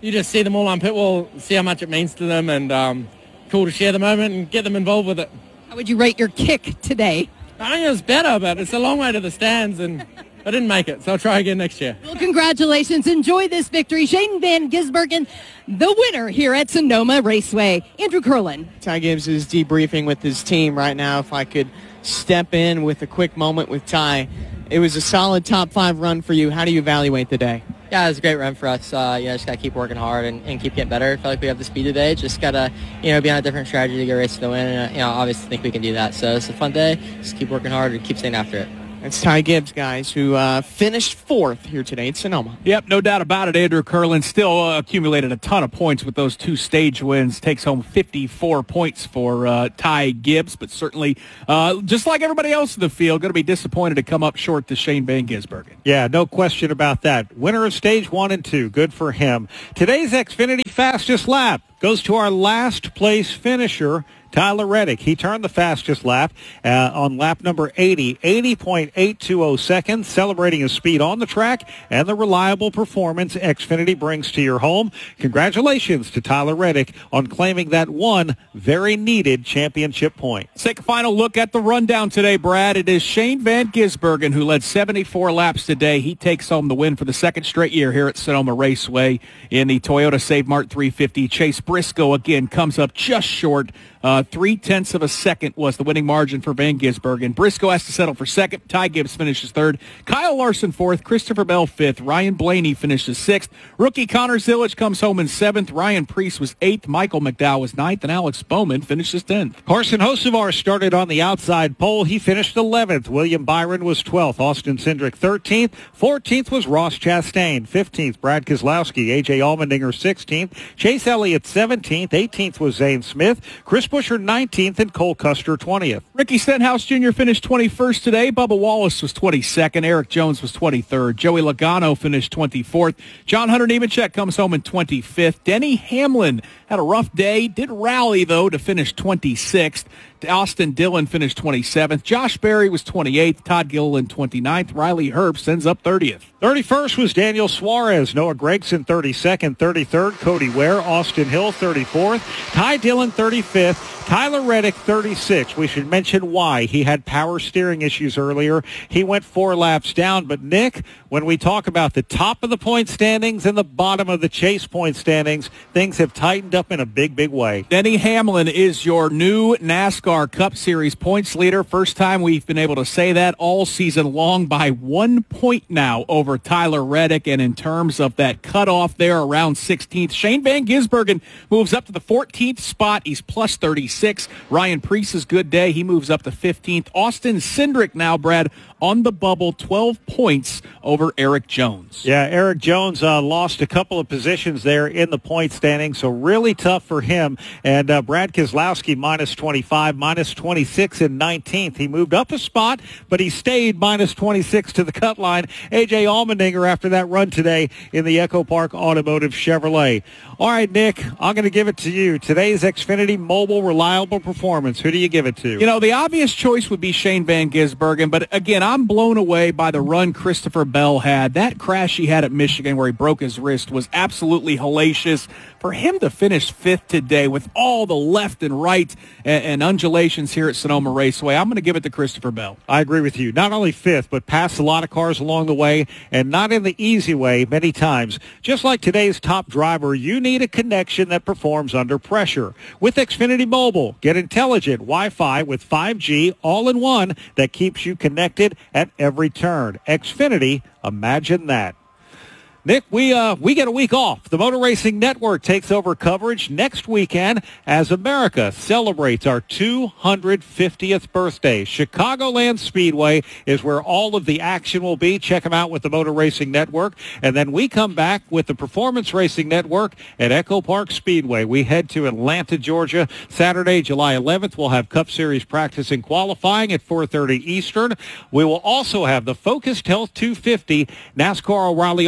you just see them all on pit wall, see how much it means to them, and cool to share the moment and get them involved with it. How would you rate your kick today? I think it was better, but it's a long way to the stands, and I didn't make it, so I'll try again next year. Well, congratulations. Enjoy this victory. Shane Van Gisbergen, the winner here at Sonoma Raceway. Andrew Curlin. Ty Gibbs is debriefing with his team right now. If I could step in with a quick moment with Ty. It was a solid top 5 run for you. How do you evaluate the day? Yeah, it was a great run for us. Just got to keep working hard and keep getting better. I feel like we have the speed today. Just got to, be on a different strategy to get a race to the win. And, obviously think we can do that. So it's a fun day. Just keep working hard and keep staying after it. That's Ty Gibbs, guys, who finished 4th here today at Sonoma. Yep, no doubt about it. Andrew Curlin still accumulated a ton of points with those 2 stage wins. Takes home 54 points for Ty Gibbs, but certainly, just like everybody else in the field, going to be disappointed to come up short to Shane Van Gisbergen. Yeah, no question about that. Winner of stage 1 and 2. Good for him. Today's Xfinity fastest lap goes to our last place finisher, Tyler Reddick. He turned the fastest lap on lap number 80, 80.820 seconds, celebrating his speed on the track and the reliable performance Xfinity brings to your home. Congratulations to Tyler Reddick on claiming that one very needed championship point. Let's take a final look at the rundown today, Brad. It is Shane Van Gisbergen who led 74 laps today. He takes home the win for the second straight year here at Sonoma Raceway in the Toyota Save Mart 350. Chase Briscoe again comes up just short. 0.3 of a second was the winning margin for Van Gisbergen. Briscoe has to settle for second. Ty Gibbs finishes third. Kyle Larson fourth. Christopher Bell fifth. Ryan Blaney finishes sixth. Rookie Connor Zilic comes home in seventh. Ryan Preece was eighth. Michael McDowell was ninth. And Alex Bowman finishes 10th. Carson Hocevar started on the outside pole. He finished 11th. William Byron was 12th. Austin Cindric 13th. 14th was Ross Chastain. 15th, Brad Keselowski. A.J. Allmendinger 16th. Chase Elliott 17th. 18th was Zane Smith. Chris Buescher 19th and Cole Custer 20th. Ricky Stenhouse Jr. finished 21st today. Bubba Wallace was 22nd. Eric Jones was 23rd. Joey Logano finished 24th. John Hunter Nemechek comes home in 25th. Denny Hamlin had a rough day. Did rally, though, to finish 26th. Austin Dillon finished 27th. Josh Berry was 28th. Todd Gilliland 29th. Riley Herbst ends up 30th. 31st was Daniel Suarez. Noah Gragson 32nd. 33rd, Cody Ware. Austin Hill 34th. Ty Dillon 35th. Tyler Reddick 36th. We should mention why. He had power steering issues earlier. He went 4 laps down. But, Nick, when we talk about the top of the point standings and the bottom of the chase point standings, things have tightened up in a big, big way. Denny Hamlin is your new NASCAR Cup Series points leader. First time we've been able to say that all season long, by 1 point now over Tyler Reddick. And in terms of that cutoff there around 16th, Shane Van Gisbergen moves up to the 14th spot. He's plus 36. Ryan Preece's good day. He moves up to 15th. Austin Cindric now, Brad, on the bubble, 12 points over Eric Jones. Yeah, Eric Jones lost a couple of positions there in the point standing, so really tough for him. And Brad Keselowski minus 25, minus 26 in 19th. He moved up a spot, but he stayed minus 26 to the cut line. A.J. Allmendinger after that run today in the Echo Park Automotive Chevrolet. All right, Nick, I'm going to give it to you. Today's Xfinity Mobile reliable performance. Who do you give it to? You know, the obvious choice would be Shane Van Gisbergen, but again, I'm blown away by the run Christopher Bell had. That crash he had at Michigan where he broke his wrist was absolutely hellacious. For him to finish 5th today with all the left and right and undulations here at Sonoma Raceway, I'm going to give it to Christopher Bell. I agree with you. Not only 5th, but passed a lot of cars along the way, and not in the easy way many times. Just like today's top driver, you need a connection that performs under pressure. With Xfinity Mobile, get intelligent Wi-Fi with 5G all-in-one that keeps you connected at every turn. Xfinity, imagine that. Nick, we get a week off. The Motor Racing Network takes over coverage next weekend as America celebrates our 250th birthday. Chicagoland Speedway is where all of the action will be. Check them out with the Motor Racing Network. And then we come back with the Performance Racing Network at Echo Park Speedway. We head to Atlanta, Georgia, Saturday, July 11th. We'll have Cup Series practice and qualifying at 4:30 Eastern. We will also have the Focused Health 250 NASCAR O'Reilly Auto Parts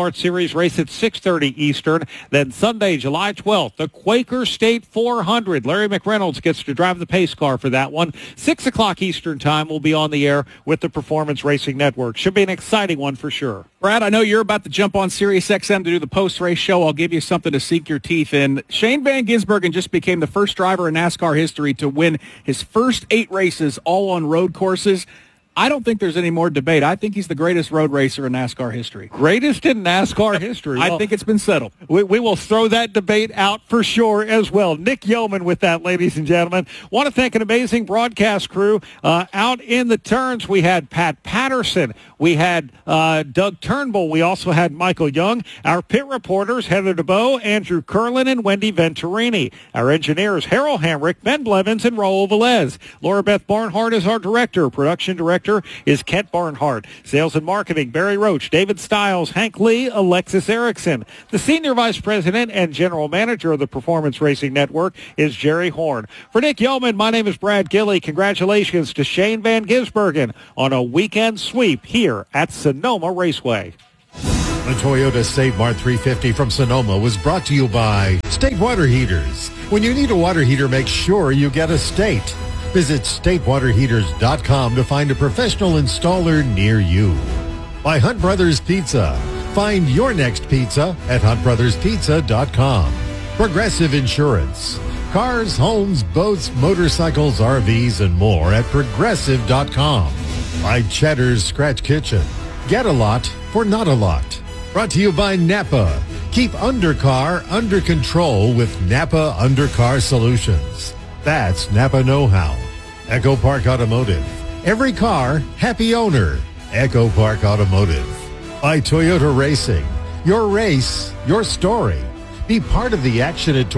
Parts Series race at 6:30 Eastern. Then Sunday, July 12th, the Quaker State 400. Larry McReynolds gets to drive the pace car for that one. 6 o'clock Eastern time will be on the air with the Performance Racing Network. Should be an exciting one for sure. Brad, I know you're about to jump on Sirius XM to do the post-race show. I'll give you something to sink your teeth in. Shane Van Gisbergen just became the first driver in NASCAR history to win his first 8 races all on road courses. I don't think there's any more debate. I think he's the greatest road racer in NASCAR history. Greatest in NASCAR history. I think it's been settled. We will throw that debate out for sure as well. Nick Yeoman with that, ladies and gentlemen. Want to thank an amazing broadcast crew. Out in the turns, we had Pat Patterson. We had Doug Turnbull. We also had Michael Young. Our pit reporters, Heather DeBoe, Andrew Curlin, and Wendy Venturini. Our engineers, Harold Hamrick, Ben Blevins, and Raul Velez. Laura Beth Barnhart is our director. Production director is Kent Barnhart. Sales and marketing, Barry Roach, David Stiles, Hank Lee, Alexis Erickson. The senior vice president and general manager of the Performance Racing Network is Jerry Horn. For Nick Yeoman, my name is Brad Gilley. Congratulations to Shane Van Gisbergen on a weekend sweep here at Sonoma Raceway. The Toyota State Mart 350 from Sonoma was brought to you by State Water Heaters. When you need a water heater, make sure you get a State. Visit statewaterheaters.com to find a professional installer near you. By Hunt Brothers Pizza. Find your next pizza at huntbrotherspizza.com. Progressive Insurance. Cars, homes, boats, motorcycles, RVs, and more at progressive.com. By Cheddar's Scratch Kitchen. Get a lot for not a lot. Brought to you by Napa. Keep undercar under control with Napa Undercar Solutions. That's Napa Know-How. Echo Park Automotive. Every car, happy owner. Echo Park Automotive. By Toyota Racing. Your race, your story. Be part of the action at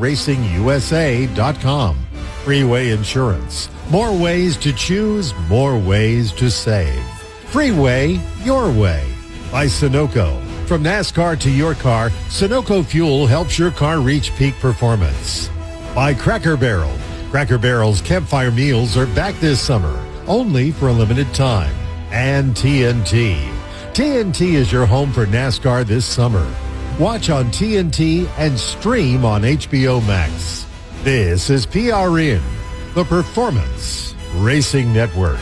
ToyotaRacingUSA.com. Freeway Insurance. More ways to choose, more ways to save. Freeway, your way. By Sunoco. From NASCAR to your car, Sunoco Fuel helps your car reach peak performance. By Cracker Barrel. Cracker Barrel's campfire meals are back this summer, only for a limited time. And TNT. TNT is your home for NASCAR this summer. Watch on TNT and stream on HBO Max. This is PRN, the Performance Racing Network.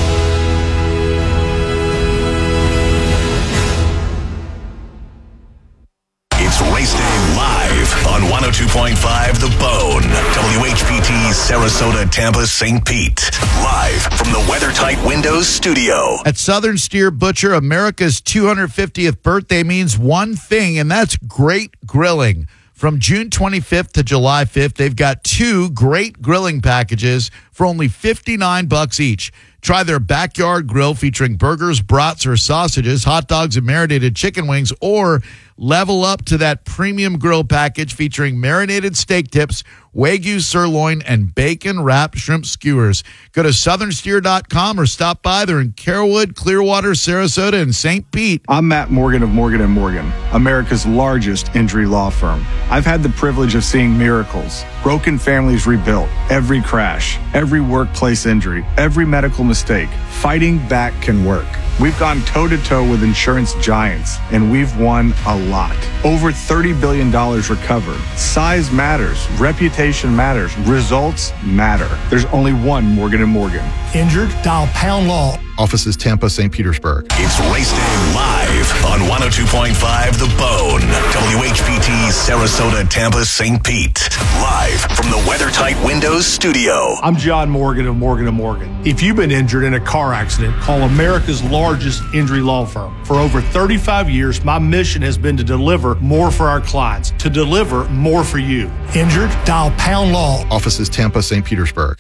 Race Day live on 102.5 The Bone, WHPT, Sarasota, Tampa, St. Pete. Live from the WeatherTight Windows studio. At Southern Steer Butcher, America's 250th birthday means one thing, and that's great grilling. From June 25th to July 5th, they've got 2 great grilling packages for only $59 each. Try their backyard grill featuring burgers, brats, or sausages, hot dogs, and marinated chicken wings, or level up to that premium grill package featuring marinated steak tips, Wagyu sirloin, and bacon-wrapped shrimp skewers. Go to southernsteer.com or stop by. They're in Carrollwood, Clearwater, Sarasota, and St. Pete. I'm Matt Morgan of Morgan & Morgan, America's largest injury law firm. I've had the privilege of seeing miracles, broken families rebuilt, every crash, every workplace injury, every medical mistake. Fighting back can work. We've gone toe-to-toe with insurance giants, and we've won a lot. Over $30 billion recovered. Size matters. Reputation matters. Results matter. There's only one Morgan & Morgan. Injured? Dial Pound Law. Offices Tampa, St. Petersburg. It's Race Day live on 102.5 The Bone, WHPT, Sarasota, Tampa, St. Pete. Live from the WeatherTight Windows studio. I'm John Morgan of Morgan & Morgan. If you've been injured in a car accident, call America's largest injury law firm. For over 35 years, my mission has been to deliver more for our clients, to deliver more for you. Injured? Dial Pound Law. Offices Tampa, St. Petersburg.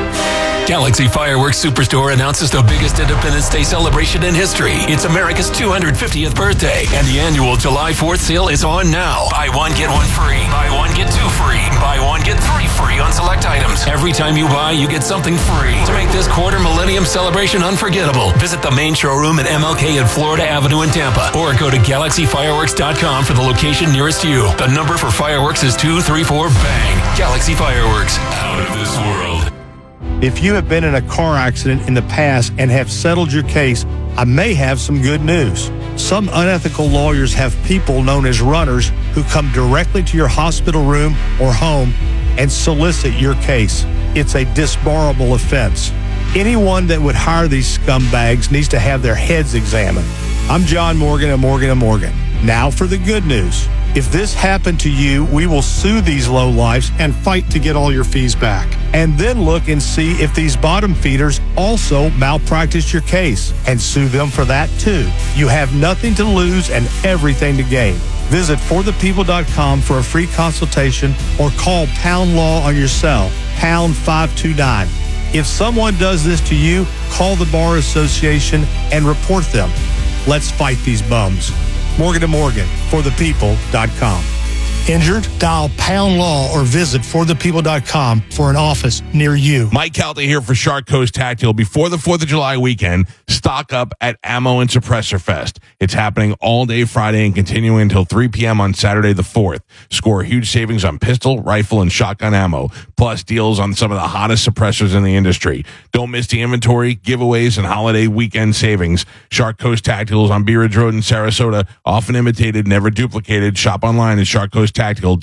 Galaxy Fireworks Superstore announces the biggest Independence Day celebration in history. It's America's 250th birthday, and the annual July 4th sale is on now. Buy one, get one free. Buy one, get 2 free. Buy one, get 3 free on select items. Every time you buy, you get something free. To make this quarter millennium celebration unforgettable, visit the main showroom at MLK and Florida Avenue in Tampa, or go to GalaxyFireworks.com for the location nearest you. The number for fireworks is 234 BANG. Galaxy Fireworks, out of this world. If you have been in a car accident in the past and have settled your case, I may have some good news. Some unethical lawyers have people known as runners who come directly to your hospital room or home and solicit your case. It's a disbarable offense. Anyone that would hire these scumbags needs to have their heads examined. I'm John Morgan of Morgan & Morgan. Now for the good news. If this happened to you, we will sue these lowlifes and fight to get all your fees back. And then look and see if these bottom feeders also malpracticed your case and sue them for that too. You have nothing to lose and everything to gain. Visit forthepeople.com for a free consultation or call Pound Law on your cell, pound 529. If someone does this to you, call the Bar Association and report them. Let's fight these bums. Morgan & Morgan, forthepeople.com. Injured? Dial Pound Law or visit forthepeople.com for an office near you. Mike Calta here for Shark Coast Tactical. Before the 4th of July weekend, stock up at Ammo and Suppressor Fest. It's happening all day Friday and continuing until 3 p.m. on Saturday the 4th. Score huge savings on pistol, rifle, and shotgun ammo, plus deals on some of the hottest suppressors in the industry. Don't miss the inventory, giveaways, and holiday weekend savings. Shark Coast Tacticals on Bee Ridge Road in Sarasota, often imitated, never duplicated. Shop online at sharkcoasttactical.com.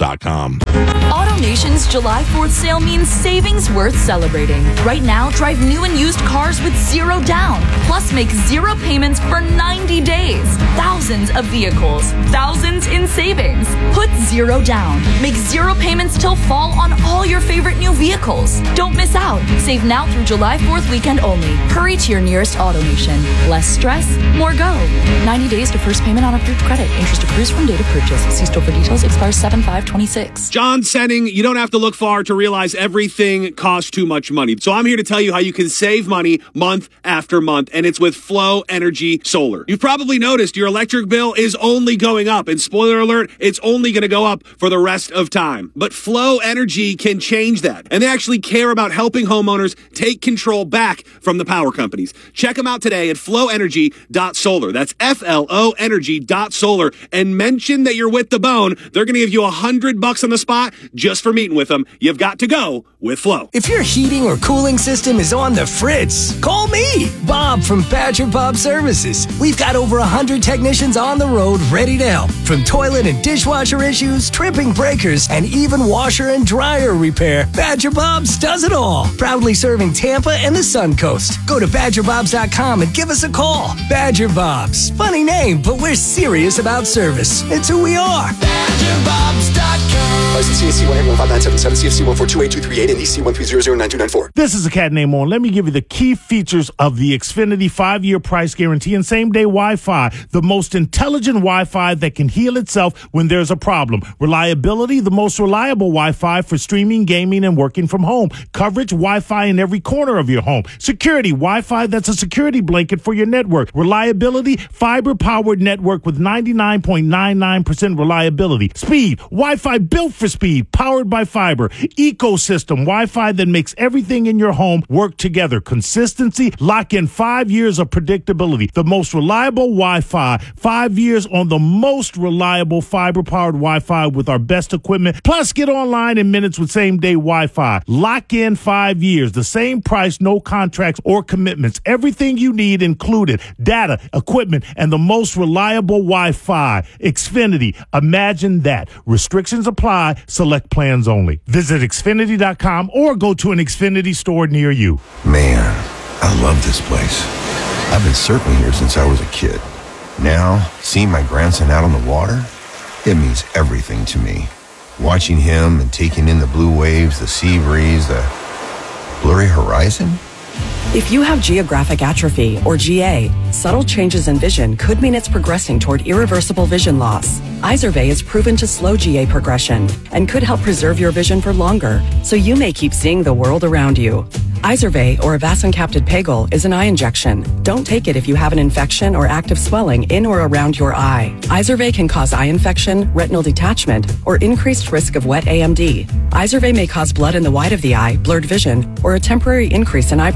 AutoNation's July 4th sale means savings worth celebrating. Right now, drive new and used cars with zero down. Plus, make zero payments for 90 days. Thousands of vehicles. Thousands in savings. Put zero down. Make zero payments till fall on all your favorite new vehicles. Don't miss out. Save now through July 4th weekend only. Hurry to your nearest AutoNation. Less stress, more go. 90 days to first payment on approved credit. Interest accrues from date of purchase. See store for details. Expires 7/5/26. John Senning, you don't have to look far to realize everything costs too much money. So I'm here to tell you how you can save money month after month, and it's with Flow Energy Solar. You've probably noticed your electric bill is only going up, and spoiler alert, it's only going to go up for the rest of time. But Flow Energy can change that, and they actually care about helping homeowners take control back from the power companies. Check them out today at flowenergy.solar. That's FLO energy.solar, and mention that you're with The Bone. They're going to give you $100 on the spot just for meeting with them. You've got to go with Flow. If your heating or cooling system is on the fritz, call me, Bob from Badger Bob Services. We've got over 100 technicians on the road ready to help. From toilet and dishwasher issues, tripping breakers, and even washer and dryer repair, Badger Bob's does it all. Proudly serving Tampa and the Sun Coast. Go to BadgerBobs.com and give us a call. Badger Bob's. Funny name, but we're serious about service. It's who we are. BadgerBobs.com. License CAC 11597, CFC 1428238, and EC 1300924. This is a cat named On. Let me give you the key features of the Xfinity 5-year price guarantee and same-day Wi-Fi. The most intelligent Wi-Fi that can heal itself when there's a problem. Reliability, the most reliable Wi-Fi for streaming, gaming, and working from home. Coverage, Wi-Fi in every corner of your home. Security, Wi-Fi that's a security blanket for your network. Reliability, fiber-powered network with 99.99% reliability. Speed, Wi-Fi built for speed, powered by fiber. Ecosystem, Wi-Fi that makes everything in your home work together. Consistency, lock in 5 years of predictability. The most reliable Wi-Fi, 5 years on the most reliable fiber-powered Wi-Fi with our best equipment. Plus, get online in minutes with same-day Wi-Fi. Lock in 5 years. The same price, no contracts or commitments. Everything you need included. Data, equipment, and the most reliable Wi-Fi. Xfinity. Imagine that. Restrictions apply. Select plans only. Visit Xfinity.com or go to an Xfinity store near you. Man, I love this place. I've been surfing here since I was a kid. Now, seeing my grandson out on the water, it means everything to me. Watching him and taking in the blue waves, the sea breeze, the blurry horizon. If you have geographic atrophy, or GA, subtle changes in vision could mean it's progressing toward irreversible vision loss. Izervay is proven to slow GA progression and could help preserve your vision for longer, so you may keep seeing the world around you. Izervay, or avacincaptad pegol, is an eye injection. Don't take it if you have an infection or active swelling in or around your eye. Izervay can cause eye infection, retinal detachment, or increased risk of wet AMD. Izervay may cause blood in the white of the eye, blurred vision, or a temporary increase in eye pressure.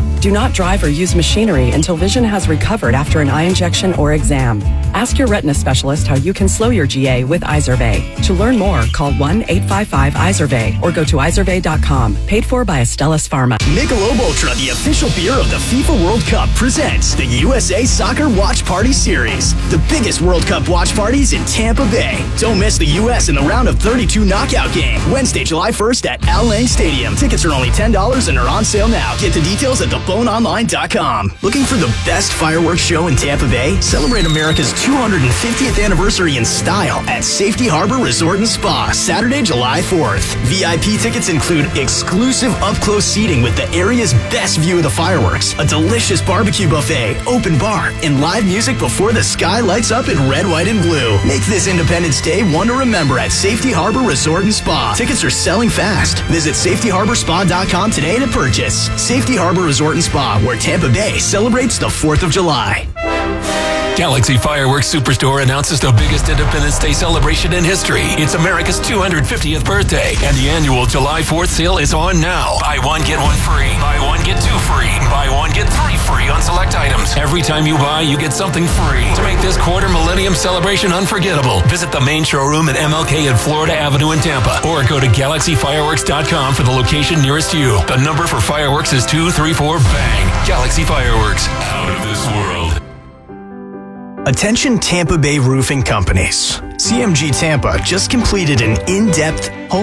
Do not drive or use machinery until vision has recovered after an eye injection or exam. Ask your retina specialist how you can slow your GA with Izervay. To learn more, call 1-855-IZERVAY or go to izervay.com. Paid for by Astellas Pharma. Michelob Ultra, the official beer of the FIFA World Cup, presents the USA Soccer Watch Party Series. The biggest World Cup watch parties in Tampa Bay. Don't miss the U.S. in the round of 32 knockout game. Wednesday, July 1st at Al Lang Stadium. Tickets are only $10 and are on sale now. Get the details at theboneonline.com. Looking for the best fireworks show in Tampa Bay? Celebrate America's 250th anniversary in style at Safety Harbor Resort and Spa, Saturday, July 4th. VIP tickets include exclusive up-close seating with the area's best view of the fireworks, a delicious barbecue buffet, open bar, and live music before the sky lights up in red, white, and blue. Make this Independence Day one to remember at Safety Harbor Resort and Spa. Tickets are selling fast. Visit safetyharborspa.com today to purchase. Safety Harbor Resort and Spa, where Tampa Bay celebrates the 4th of July. Galaxy Fireworks Superstore announces the biggest Independence Day celebration in history. It's America's 250th birthday, and the annual July 4th sale is on now. Buy one, get one free. Buy one, get two free. Buy one, get three free on select items. Every time you buy, you get something free. To make this quarter millennium celebration unforgettable, visit the main showroom at MLK and Florida Avenue in Tampa, or go to GalaxyFireworks.com for the location nearest you. The number for fireworks is 234 BANG. Galaxy Fireworks, out of this world. Attention Tampa Bay roofing companies. CMG Tampa just completed an in-depth home